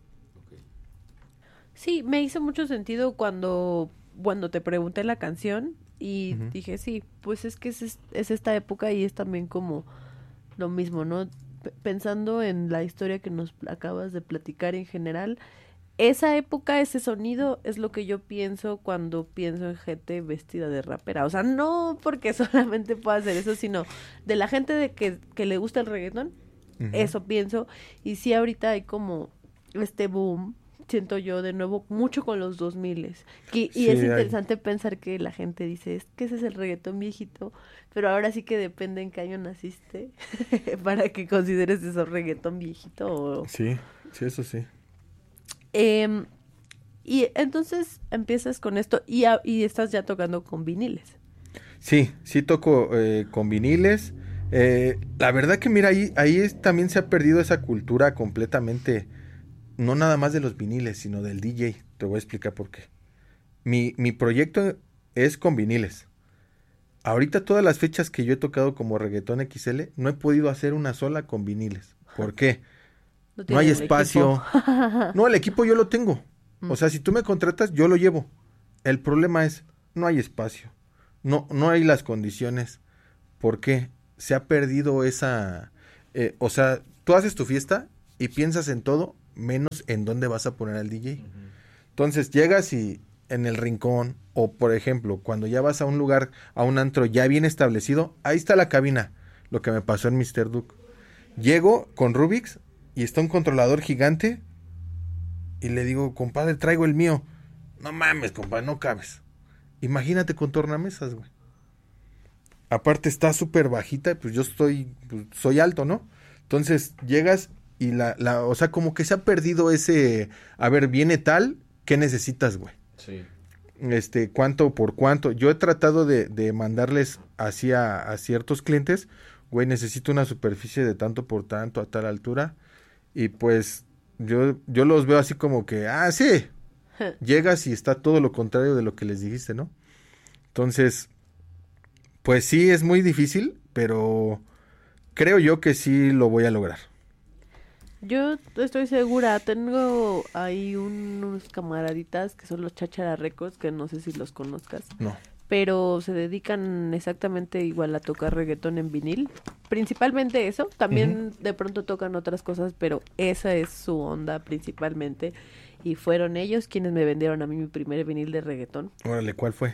Sí, me hizo mucho sentido cuando, cuando te pregunté la canción y uh-huh. dije, sí, pues es que es, es esta época y es también como lo mismo, ¿no? P- pensando en la historia que nos acabas de platicar en general, esa época, ese sonido es lo que yo pienso cuando pienso en gente vestida de rapera. O sea, no porque solamente pueda hacer eso, sino de la gente de que, que le gusta el reggaetón. Uh-huh. Eso pienso. Y sí, ahorita hay como este boom, siento yo, de nuevo, mucho con los dos miles. Y, y sí, es interesante hay... pensar que la gente dice, es que ese es el reggaetón viejito, pero ahora sí que depende en qué año naciste para que consideres eso reggaetón viejito. O... Sí, sí, eso sí. Eh, y entonces empiezas con esto y, a, y estás ya tocando con viniles. Sí, sí toco eh, con viniles. Eh, la verdad que mira, ahí, ahí es, también se ha perdido esa cultura completamente, no nada más de los viniles, sino del D J. Te voy a explicar por qué. Mi, mi proyecto es con viniles, ahorita todas las fechas que yo he tocado como Reggaetón X L, no he podido hacer una sola con viniles. ¿Por qué? No, No hay tienen espacio. equipo. No, el equipo yo lo tengo. Mm. O sea, si tú me contratas, yo lo llevo. El problema es, no hay espacio. No, no hay las condiciones. ¿Por qué? Se ha perdido esa... eh, o sea, tú haces tu fiesta y piensas en todo, menos en dónde vas a poner al D J. Entonces llegas y en el rincón, o por ejemplo, cuando ya vas a un lugar, a un antro ya bien establecido, ahí está la cabina. Lo que me pasó en míster Duke. Llego con Rubik's y está un controlador gigante y le digo, compadre, traigo el mío. No mames, compadre, no cabes. Imagínate con tornamesas, güey. Aparte está súper bajita, pues yo estoy, pues, soy alto, ¿no? Entonces llegas y la, la, o sea, como que se ha perdido ese, a ver, viene tal, ¿qué necesitas, güey? Sí. Este, cuánto por cuánto. Yo he tratado de, de mandarles así a, a ciertos clientes, güey, necesito una superficie de tanto por tanto a tal altura. Y pues yo, yo los veo así como que, ah, sí. Llegas y está todo lo contrario de lo que les dijiste, ¿no? Entonces, pues sí, es muy difícil, pero creo yo que sí lo voy a lograr. Yo estoy segura, tengo ahí unos camaraditas que son los Cháchara Records, que no sé si los conozcas, No. pero se dedican exactamente igual a tocar reggaetón en vinil, principalmente eso, también uh-huh. de pronto tocan otras cosas, pero esa es su onda principalmente, y fueron ellos quienes me vendieron a mí mi primer vinil de reggaetón. Órale, ¿cuál fue?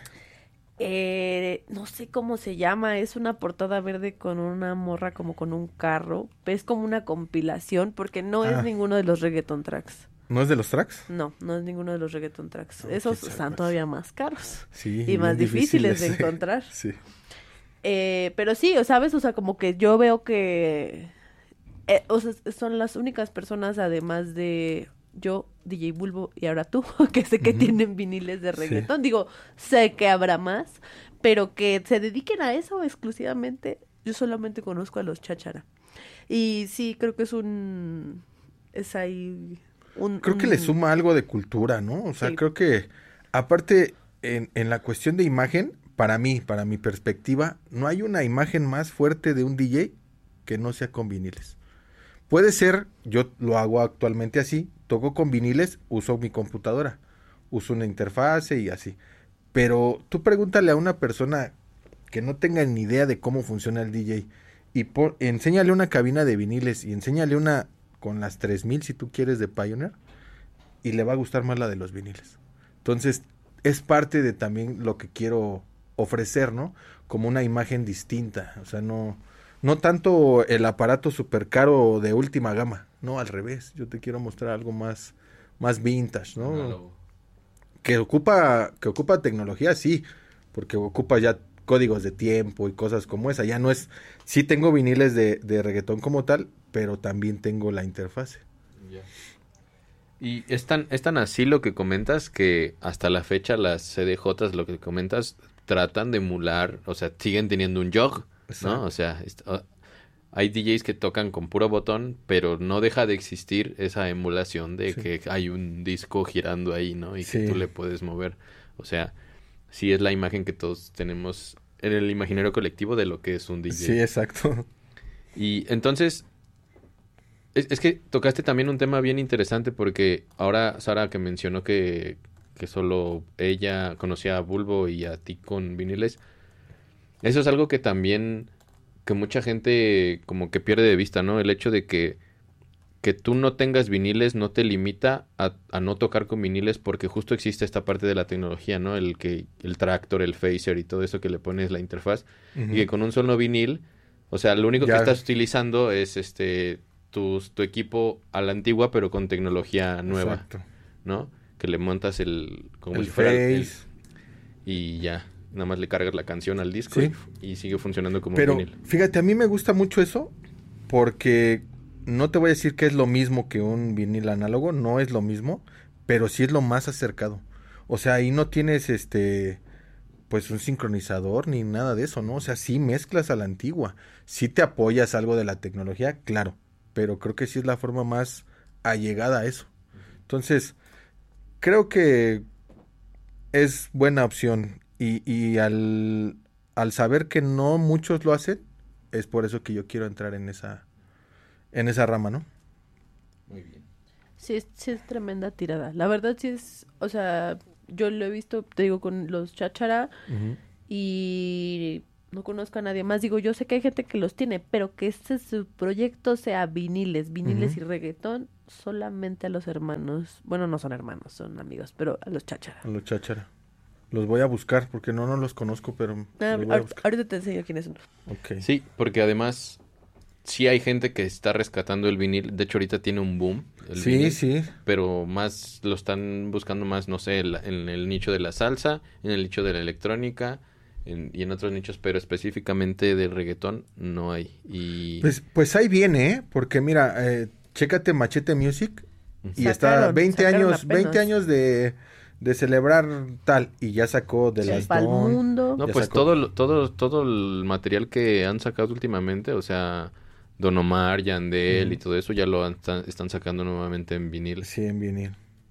Eh, no sé cómo se llama, es una portada verde con una morra como con un carro, es como una compilación porque no ah. es ninguno de los reggaeton tracks. ¿No es de los tracks? No, no es ninguno de los reggaeton tracks. No, esos están más. Todavía más caros sí, y más difíciles, difíciles de encontrar. Sí. Eh, pero sí, ¿sabes? O sea, como que yo veo que eh, o sea, son las únicas personas, además de yo, D J Bulbo y ahora tú, que sé que uh-huh. tienen viniles de reggaetón. Sí. Digo, sé que habrá más, pero que se dediquen a eso exclusivamente, yo solamente conozco a los Cháchara. Y sí, creo que es un... es ahí... Un, creo un... que le suma algo de cultura, ¿no? O sea, sí. creo que, aparte, en, en la cuestión de imagen, para mí, para mi perspectiva, no hay una imagen más fuerte de un D J que no sea con viniles. Puede ser, yo lo hago actualmente así, toco con viniles, uso mi computadora, uso una interfase y así. Pero tú pregúntale a una persona que no tenga ni idea de cómo funciona el D J y por, enséñale una cabina de viniles y enséñale una con las tres mil si tú quieres de Pioneer y le va a gustar más la de los viniles. Entonces es parte de también lo que quiero ofrecer, ¿no? Como una imagen distinta, o sea, no... No tanto el aparato súper caro de última gama, no, al revés. Yo te quiero mostrar algo más, más vintage, ¿no? No. Que ocupa, que ocupa tecnología, sí, porque ocupa ya códigos de tiempo y cosas como esa. Ya no es, sí tengo viniles de, de reggaetón como tal, pero también tengo la interfase. Yeah. Y es tan, es tan así lo que comentas que hasta la fecha las C D Js, lo que comentas, tratan de emular, o sea, siguen teniendo un jog. ¿No? O sea, est- uh, hay D Js que tocan con puro botón, pero no deja de existir esa emulación de sí. que hay un disco girando ahí, ¿no? Y sí. que tú le puedes mover. O sea, sí es la imagen que todos tenemos en el imaginario colectivo de lo que es un D J. Sí, exacto. Y entonces, es, es que tocaste también un tema bien interesante porque ahora Sara que mencionó que, que solo ella conocía a Bulbo y a ti con viniles. Eso es algo que también, que mucha gente como que pierde de vista, ¿no? El hecho de que, que tú no tengas viniles no te limita a, a no tocar con viniles porque justo existe esta parte de la tecnología, ¿no? El que el tractor, el phaser y todo eso que le pones la interfaz. Uh-huh. Y que con un solo vinil, o sea, lo único ya. que estás utilizando es este tu, tu equipo a la antigua pero con tecnología nueva. Exacto. ¿No? Que le montas el... como el si fuera face. El, y ya. Nada más le cargas la canción al disco ¿sí? y, y sigue funcionando como Pero, vinil. Fíjate, a mí me gusta mucho eso porque no te voy a decir que es lo mismo que un vinil análogo, no es lo mismo, pero sí es lo más acercado. O sea, ahí no tienes este pues un sincronizador ni nada de eso, ¿no? O sea, sí mezclas a la antigua, sí te apoyas algo de la tecnología, claro, pero creo que sí es la forma más allegada a eso. Entonces, creo que es buena opción. Y, y al, al saber que no muchos lo hacen, es por eso que yo quiero entrar en esa, en esa rama, ¿no? Muy bien. Sí, es, sí es tremenda tirada. La verdad sí es, o sea, yo lo he visto, te digo, con los cháchara Uh-huh. y no conozco a nadie más. Digo, yo sé que hay gente que los tiene, pero que este su proyecto sea viniles, viniles Ujú. y reggaetón, solamente a los hermanos. Bueno, no son hermanos, son amigos, pero a los cháchara. A los cháchara. Los voy a buscar porque no, no los conozco, pero Ah, los voy a ahor- buscar. ahorita te enseño quiénes son. Ok. Sí, porque además sí hay gente que está rescatando el vinil. De hecho, ahorita tiene un boom el Sí, vinil, sí. pero más lo están buscando más, no sé, la- en el nicho de la salsa, en el nicho de la electrónica en- y en otros nichos, pero específicamente del reggaetón no hay. Y Pues, pues ahí viene, ¿eh? Porque mira, eh, chécate Machete Music y está Sacaron, veinte sacaron años, veinte apenas. años de, de celebrar tal y ya sacó de Sí, las pa'l Don. mundo. no, Ya pues sacó. todo, lo- todo, todo el material que han sacado últimamente, o sea, Don Omar, Yandel y Ujú. todo eso ya lo han- están, están sacando nuevamente en vinil. Sí, en vinil.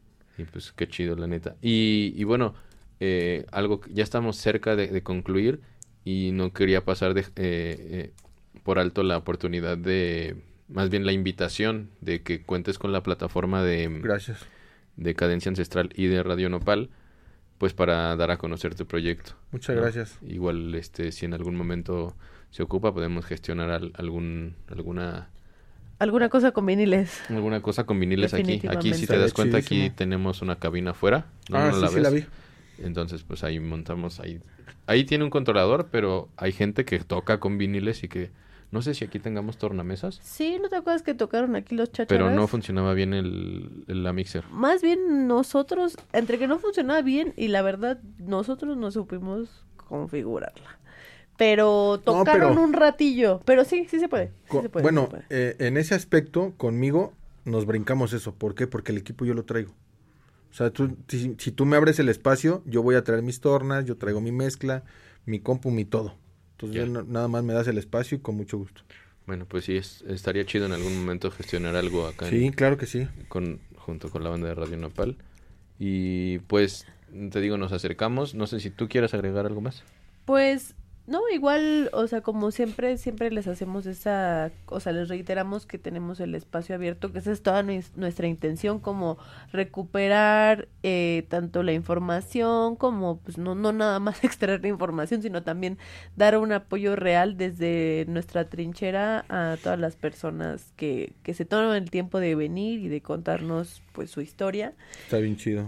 Y pues qué chido, la neta. Y, y bueno, eh, algo que ya estamos cerca de, de concluir y no quería pasar de, eh, eh, por alto la oportunidad de, más bien la invitación de que cuentes con la plataforma de, Gracias. de Cadencia Ancestral y de Radio Nopal, pues para dar a conocer tu proyecto. Muchas ¿no? gracias. Igual, este, si en algún momento se ocupa, podemos gestionar al- algún, alguna, Alguna cosa con viniles. alguna cosa con viniles aquí. Aquí, si te Definitivamente. das cuenta, aquí Chidísimo. tenemos una cabina afuera. ¿no? Ah, ¿No sí, la sí ves? la vi. Entonces, pues ahí montamos, ahí, ahí tiene un controlador, pero hay gente que toca con viniles y que, no sé si aquí tengamos tornamesas, Sí, ¿no te acuerdas que tocaron aquí los chácharas? pero no funcionaba bien el, el- la mixer. Más bien nosotros, entre que no funcionaba bien y la verdad, nosotros no supimos configurarla. Pero tocaron pero- un ratillo. Pero sí, sí se puede. sí Co- se puede, bueno, sí se puede. eh, en ese aspecto, conmigo nos brincamos eso. ¿Por qué? Porque el equipo yo lo traigo. O sea, tú, si, si tú me abres el espacio, yo voy a traer mis tornas, yo traigo mi mezcla, mi compu, mi todo. Entonces, Ya. yo no- nada más me das el espacio y con mucho gusto. Bueno, pues sí, es- estaría chido en algún momento gestionar algo acá en- Sí, claro que sí. con, junto con la banda de Radio Nopal. Y pues, te digo, nos acercamos. No sé si tú quieras agregar algo más. Pues, no, igual, o sea, como siempre, siempre les hacemos esa, o sea, les reiteramos que tenemos el espacio abierto, que esa es toda nues- nuestra intención, como recuperar eh, tanto la información, como, pues, no, no nada más extraer la información, sino también dar un apoyo real desde nuestra trinchera a todas las personas que, que se toman el tiempo de venir y de contarnos, pues, su historia. Está bien chido.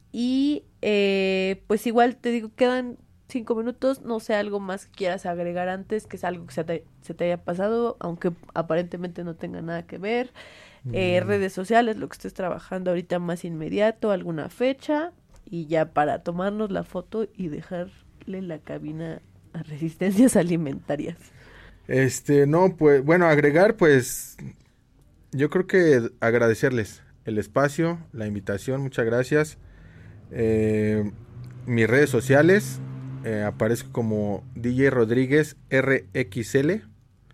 Y eh, pues igual te digo, quedan cinco minutos, no sé, algo más que quieras agregar antes, que es algo que se te, se te haya pasado, aunque aparentemente no tenga nada que ver. Eh, Mm. redes sociales, lo que estés trabajando ahorita más inmediato, alguna fecha, y ya para tomarnos la foto y dejarle la cabina a Resistencias Alimentarias. Este, no, pues, bueno, agregar, pues, yo creo que agradecerles el espacio, la invitación, muchas gracias. Eh, mis redes sociales, eh, aparezco como D J Rodríguez R X L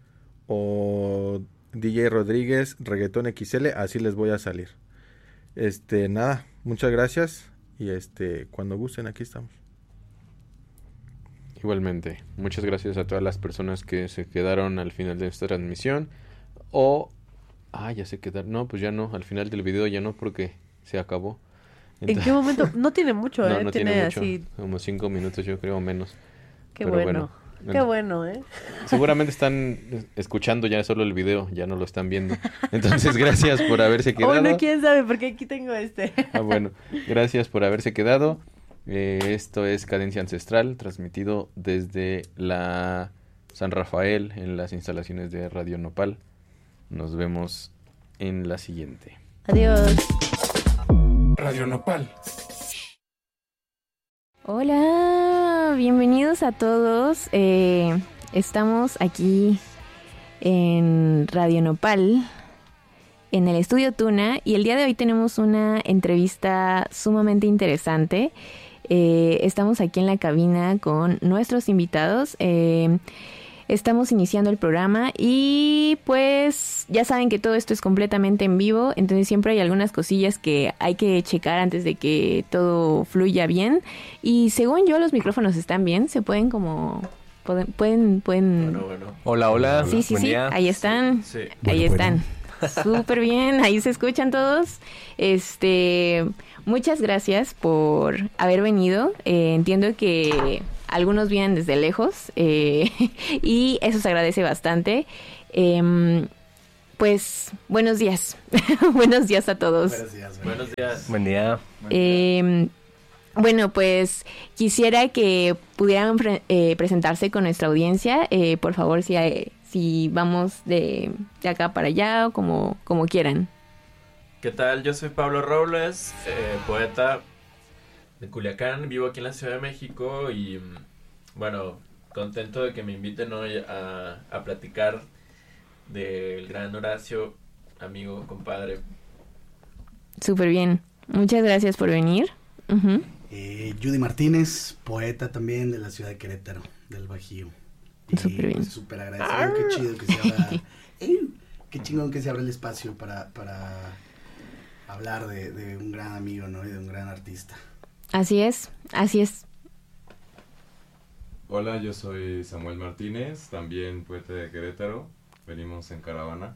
o D J Rodríguez Reggaetón X L, así les voy a salir. Este, nada, muchas gracias y este, cuando gusten, aquí estamos. Igualmente, muchas gracias a todas las personas que se quedaron al final de esta transmisión. O, ah, ya se quedaron. No, pues ya no, al final del video ya no, porque se acabó. ¿En Entonces- qué momento? No tiene mucho, No, ¿eh? no tiene, tiene mucho, así, como cinco minutos yo creo, menos. qué pero bueno, bueno. qué bueno, ¿eh? Seguramente están escuchando ya solo el video, ya no lo están viendo. Entonces, gracias por haberse quedado. Bueno, quién sabe, porque aquí tengo este. Ah, bueno, gracias por haberse quedado. Eh, esto es Cadencia Ancestral, transmitido desde la San Rafael en las instalaciones de Radio Nopal. Nos vemos en la siguiente. Adiós. Radio Nopal. Hola, bienvenidos a todos. Eh, estamos aquí en Radio Nopal, en el estudio Tuna, y el día de hoy tenemos una entrevista sumamente interesante. Eh, estamos aquí en la cabina con nuestros invitados. Eh, Estamos iniciando el programa y pues ya saben que todo esto es completamente en vivo, entonces siempre hay algunas cosillas que hay que checar antes de que todo fluya bien. Y según yo los micrófonos están bien, se pueden como Pueden, pueden, pueden... Bueno, bueno. Hola, hola. Sí, sí, Buen sí, día. ahí están. Sí. Ahí Bueno, están. Súper bien, ahí se escuchan todos. Este, muchas gracias por haber venido. Eh, entiendo que algunos vienen desde lejos eh, y eso se agradece bastante. Eh, pues, buenos días. Buenos días a todos. Buenos días. Buenos días. Buen día. Eh, bueno, pues quisiera que pudieran pre- eh, presentarse con nuestra audiencia. Eh, por favor, si, hay- si vamos de, de acá para allá o como, como quieran. ¿Qué tal? Yo soy Pablo Robles, eh, poeta de Culiacán, vivo aquí en la Ciudad de México y mm, bueno, contento de que me inviten hoy a, a platicar del gran Horacio, amigo, compadre. Súper bien. Muchas gracias por venir. Ujú. Eh, Judy Martínez, poeta también de la ciudad de Querétaro, del Bajío. Y, Súper bien. pues, súper agradecido, qué chido que se abra, ¡eh! Qué chingón que se abra el espacio para, para hablar de, de un gran amigo, ¿no? Y de un gran artista. Así es, así es. Hola, yo soy Samuel Martínez, también poeta de Querétaro. Venimos en caravana.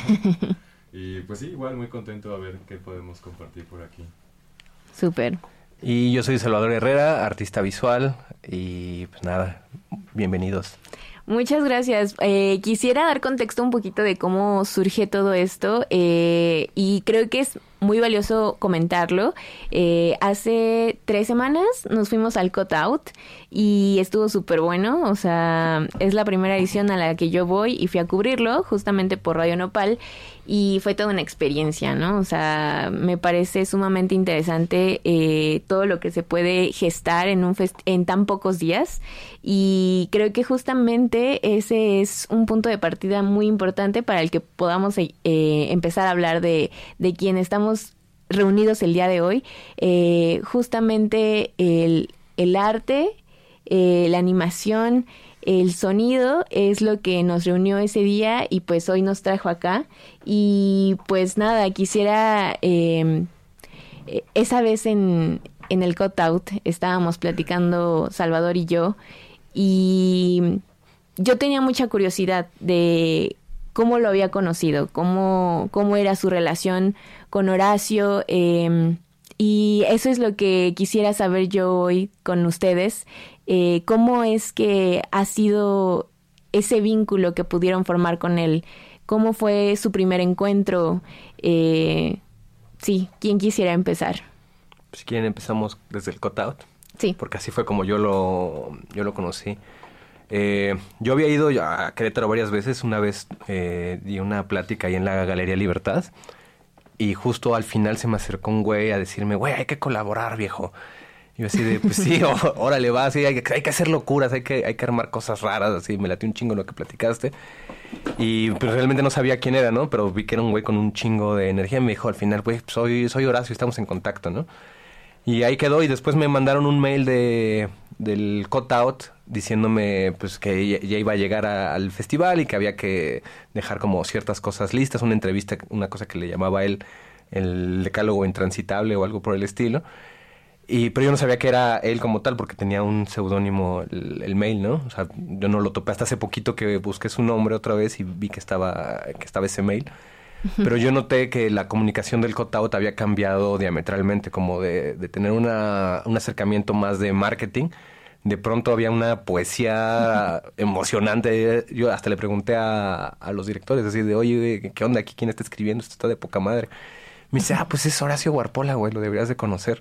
Y pues sí, igual muy contento a ver qué podemos compartir por aquí. Súper. Y yo soy Salvador Herrera, artista visual. Y pues nada, bienvenidos. Muchas gracias. Eh, quisiera dar contexto un poquito de cómo surge todo esto eh, y creo que es muy valioso comentarlo. Eh, hace tres semanas nos fuimos al Cut Out y estuvo súper bueno. O sea, es la primera edición a la que yo voy y fui a cubrirlo justamente por Radio Nopal y fue toda una experiencia, ¿no? O sea, me parece sumamente interesante eh, todo lo que se puede gestar en un fest- en tan pocos días y creo que justamente ese es un punto de partida muy importante para el que podamos eh, empezar a hablar de, de quién estamos reunidos el día de hoy. Eh, justamente el, el arte, eh, la animación, el sonido es lo que nos reunió ese día y pues hoy nos trajo acá. Y pues nada, quisiera, eh, esa vez en, en el Cut Out estábamos platicando Salvador y yo y yo tenía mucha curiosidad de cómo lo había conocido, cómo, cómo era su relación con Horacio, eh, y eso es lo que quisiera saber yo hoy con ustedes, eh, cómo es que ha sido ese vínculo que pudieron formar con él, cómo fue su primer encuentro, eh, sí, ¿quién quisiera empezar? Si quieren empezamos desde el Cut Out. Sí. Porque así fue como yo lo, yo lo conocí. Eh, yo había ido a Querétaro varias veces. Una vez eh, di una plática ahí en la Galería Libertad. Y justo al final se me acercó un güey a decirme, güey, hay que colaborar, viejo. Y yo así de, pues sí, ó- órale, va, sí, hay, que- hay que hacer locuras, hay que, hay que armar cosas raras, así, me latió un chingo lo que platicaste. Y pues realmente no sabía quién era, ¿no? Pero vi que era un güey con un chingo de energía y me dijo al final, güey, soy, soy Horacio, estamos en contacto, ¿no? Y ahí quedó y después me mandaron un mail de del Cut Out diciéndome pues que ya, ya iba a llegar a- al festival y que había que dejar como ciertas cosas listas, una entrevista, una cosa que le llamaba él el decálogo intransitable o algo por el estilo. Y pero yo no sabía que era él como tal porque tenía un seudónimo el, el mail, ¿no? O sea, yo no lo topé hasta hace poquito que busqué su nombre otra vez y vi que estaba que estaba ese mail. Pero yo noté que la comunicación del Cut Out había cambiado diametralmente, como de, de tener una, un acercamiento más de marketing. De pronto había una poesía emocionante. Yo hasta le pregunté a, a los directores, así de, oye, ¿qué onda aquí? ¿Quién está escribiendo? Esto está de poca madre. Me dice, ah, pues es Horacio Guarpola, güey, lo deberías de conocer.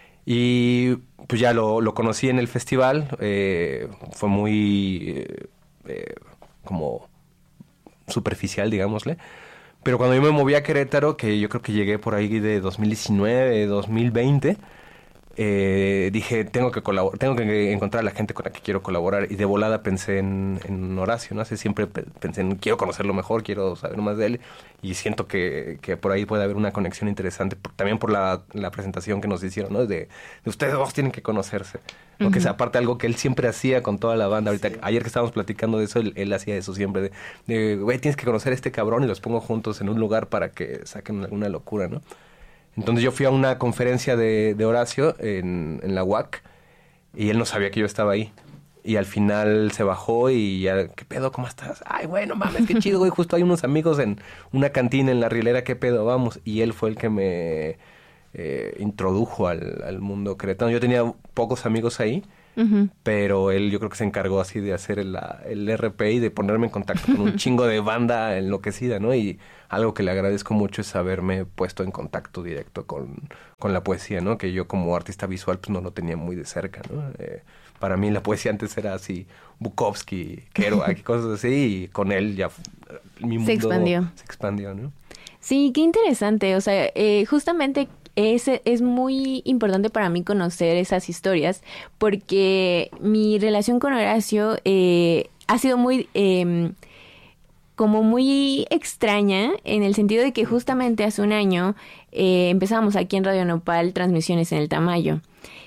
Y pues ya lo, lo conocí en el festival. Eh, fue muy eh, eh, como superficial, digámosle. Pero cuando yo me moví a Querétaro, que yo creo que llegué por ahí de dos mil diecinueve, dos mil veinte, eh, dije, tengo que colaborar, tengo que encontrar a la gente con la que quiero colaborar. Y de volada pensé en, en Horacio, ¿no? Así siempre pe- pensé en, quiero conocerlo mejor, quiero saber más de él. Y siento que, que por ahí puede haber una conexión interesante, por- también por la, la presentación que nos hicieron, ¿no? De, de ustedes dos tienen que conocerse. ¿No? Que es aparte algo que él siempre hacía con toda la banda. Ahorita, ayer que estábamos platicando de eso, él, él hacía eso siempre. De, de, güey, tienes que conocer a este cabrón y los pongo juntos en un lugar para que saquen alguna locura, ¿no? Entonces yo fui a una conferencia de, de Horacio en, en la U A C y él no sabía que yo estaba ahí. Y al final se bajó y ya, ¿qué pedo? ¿Cómo estás? Ay, bueno, mames, qué chido, güey. Justo hay unos amigos en una cantina en La Rielera, ¿qué pedo? Vamos. Y él fue el que me eh, introdujo al, al mundo queretano. Yo tenía pocos amigos ahí, uh-huh. pero él yo creo que se encargó así de hacer el, el R P y de ponerme en contacto con un chingo de banda enloquecida, ¿no? Y algo que le agradezco mucho es haberme puesto en contacto directo con, con la poesía, ¿no? Que yo como artista visual pues no lo tenía muy de cerca, ¿no? Eh, Para mí la poesía antes era así, Bukowski, Kerouac, cosas así, y con él ya mi mundo se expandió. Se expandió, ¿no? Sí, qué interesante. O sea, eh, justamente es, es muy importante para mí conocer esas historias, porque mi relación con Horacio eh, ha sido muy... Eh, como muy extraña, en el sentido de que justamente hace un año eh, empezamos aquí en Radio Nopal transmisiones en el Tamayo.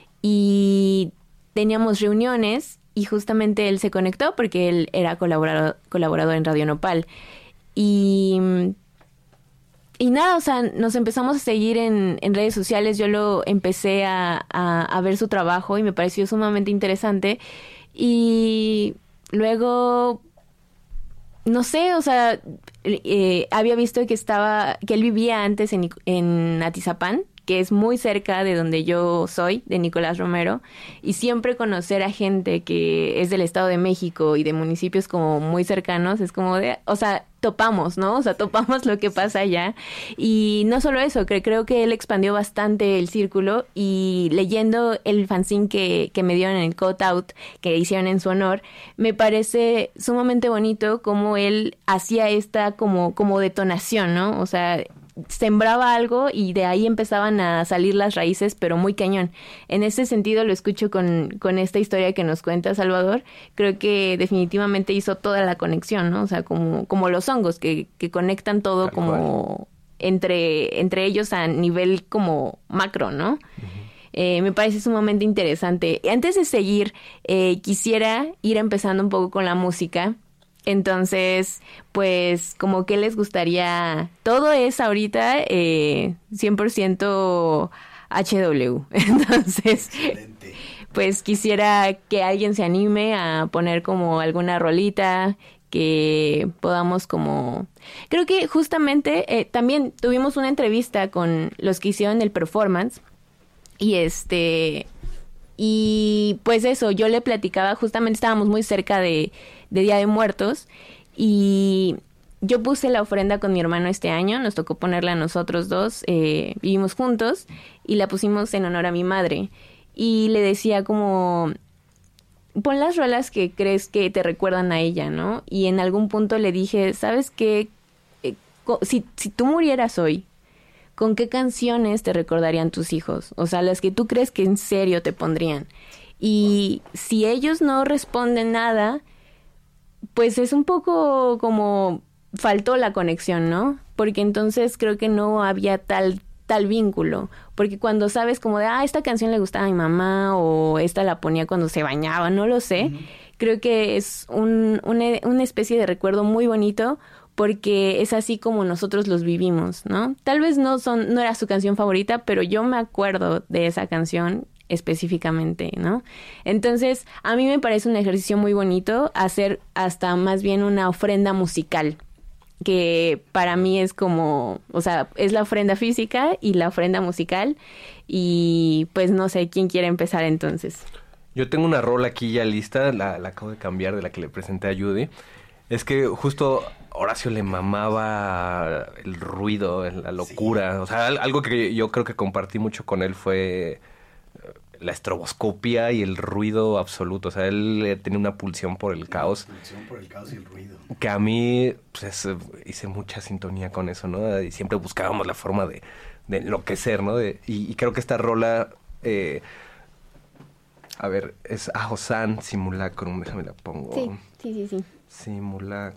Y teníamos reuniones y justamente él se conectó porque él era colaborador, colaborador en Radio Nopal. Y, y nada, o sea, nos empezamos a seguir en, en redes sociales. Yo lo empecé a, a, a ver su trabajo y me pareció sumamente interesante. Y luego, no sé, o sea, eh, había visto que estaba, que él vivía antes en, en Atizapán, que es muy cerca de donde yo soy, de Nicolás Romero, y siempre conocer a gente que es del Estado de México y de municipios como muy cercanos, es como de, o sea, topamos, ¿no? O sea, topamos lo que pasa allá. Y no solo eso, que creo que él expandió bastante el círculo, y leyendo el fanzine que, que me dieron en el Cut Out, que hicieron en su honor, me parece sumamente bonito cómo él hacía esta como, como detonación, ¿no? O sea, sembraba algo y de ahí empezaban a salir las raíces, pero muy cañón. En ese sentido lo escucho con, con esta historia que nos cuenta Salvador. Creo que definitivamente hizo toda la conexión, ¿no? O sea, como, como los hongos que, que conectan todo Tal como entre, entre ellos a nivel como macro, ¿no? Uh-huh. Eh, me parece sumamente interesante. Antes de seguir, eh, quisiera ir empezando un poco con la música. Entonces, pues, como que les gustaría, todo es ahorita eh, cien por ciento H W. Entonces, excelente. Pues quisiera que alguien se anime a poner como alguna rolita que podamos como... Creo que justamente eh, también tuvimos una entrevista con los que hicieron el performance y este... Y pues eso, yo le platicaba, justamente estábamos muy cerca de, de Día de Muertos, y yo puse la ofrenda con mi hermano este año, nos tocó ponerla a nosotros dos, eh, vivimos juntos, y la pusimos en honor a mi madre. Y le decía como, pon las rolas que crees que te recuerdan a ella, ¿no? Y en algún punto le dije, ¿sabes qué? Eh, si, si tú murieras hoy, ¿con qué canciones te recordarían tus hijos? O sea, las que tú crees que en serio te pondrían. Y si ellos no responden nada, pues es un poco como faltó la conexión, ¿no? Porque entonces creo que no había tal tal vínculo. Porque cuando sabes como de, ah, esta canción le gustaba a mi mamá o esta la ponía cuando se bañaba, no lo sé. Uh-huh. Creo que es un, una, una especie de recuerdo muy bonito, porque es así como nosotros los vivimos, ¿no? Tal vez no son, no era su canción favorita, pero yo me acuerdo de esa canción específicamente, ¿no? Entonces, a mí me parece un ejercicio muy bonito hacer hasta más bien una ofrenda musical, que para mí es como, o sea, es la ofrenda física y la ofrenda musical, y pues no sé, ¿quién quiere empezar entonces? Yo tengo una rola aquí ya lista, la, la acabo de cambiar de la que le presenté a Judy. Es que justo Horacio le mamaba el ruido, la locura. Sí. O sea, algo que yo creo que compartí mucho con él fue la estroboscopia y el ruido absoluto. O sea, él tenía una pulsión por el caos. Una pulsión por el caos y el ruido. Que a mí, pues, hice mucha sintonía con eso, ¿no? Y siempre buscábamos la forma de, de enloquecer, ¿no? De, y, y creo que esta rola... Eh, a ver, es Ajosan Simulacrum. Déjame la pongo. Sí, sí, sí, sí. Simulacrum.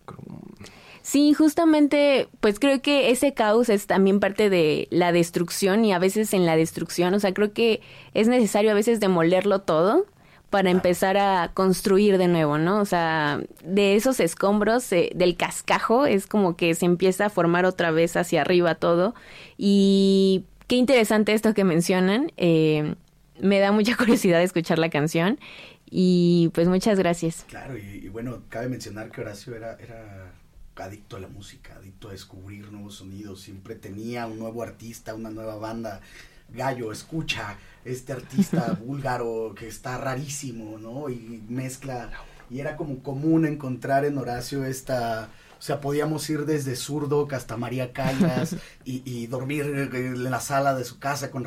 Sí, justamente, pues creo que ese caos es también parte de la destrucción, y a veces en la destrucción, o sea, creo que es necesario a veces demolerlo todo para empezar a construir de nuevo, ¿no? O sea, de esos escombros, eh, del cascajo, es como que se empieza a formar otra vez hacia arriba todo. Y qué interesante esto que mencionan, eh, me da mucha curiosidad de escuchar la canción. Y pues muchas gracias. Claro, y, y bueno, cabe mencionar que Horacio era, era adicto a la música, adicto a descubrir nuevos sonidos, siempre tenía un nuevo artista, una nueva banda. Gallo, escucha este artista búlgaro que está rarísimo, ¿no? Y mezcla, y era como común encontrar en Horacio esta... O sea, podíamos ir desde Zurdok hasta María Callas y, y dormir en la sala de su casa con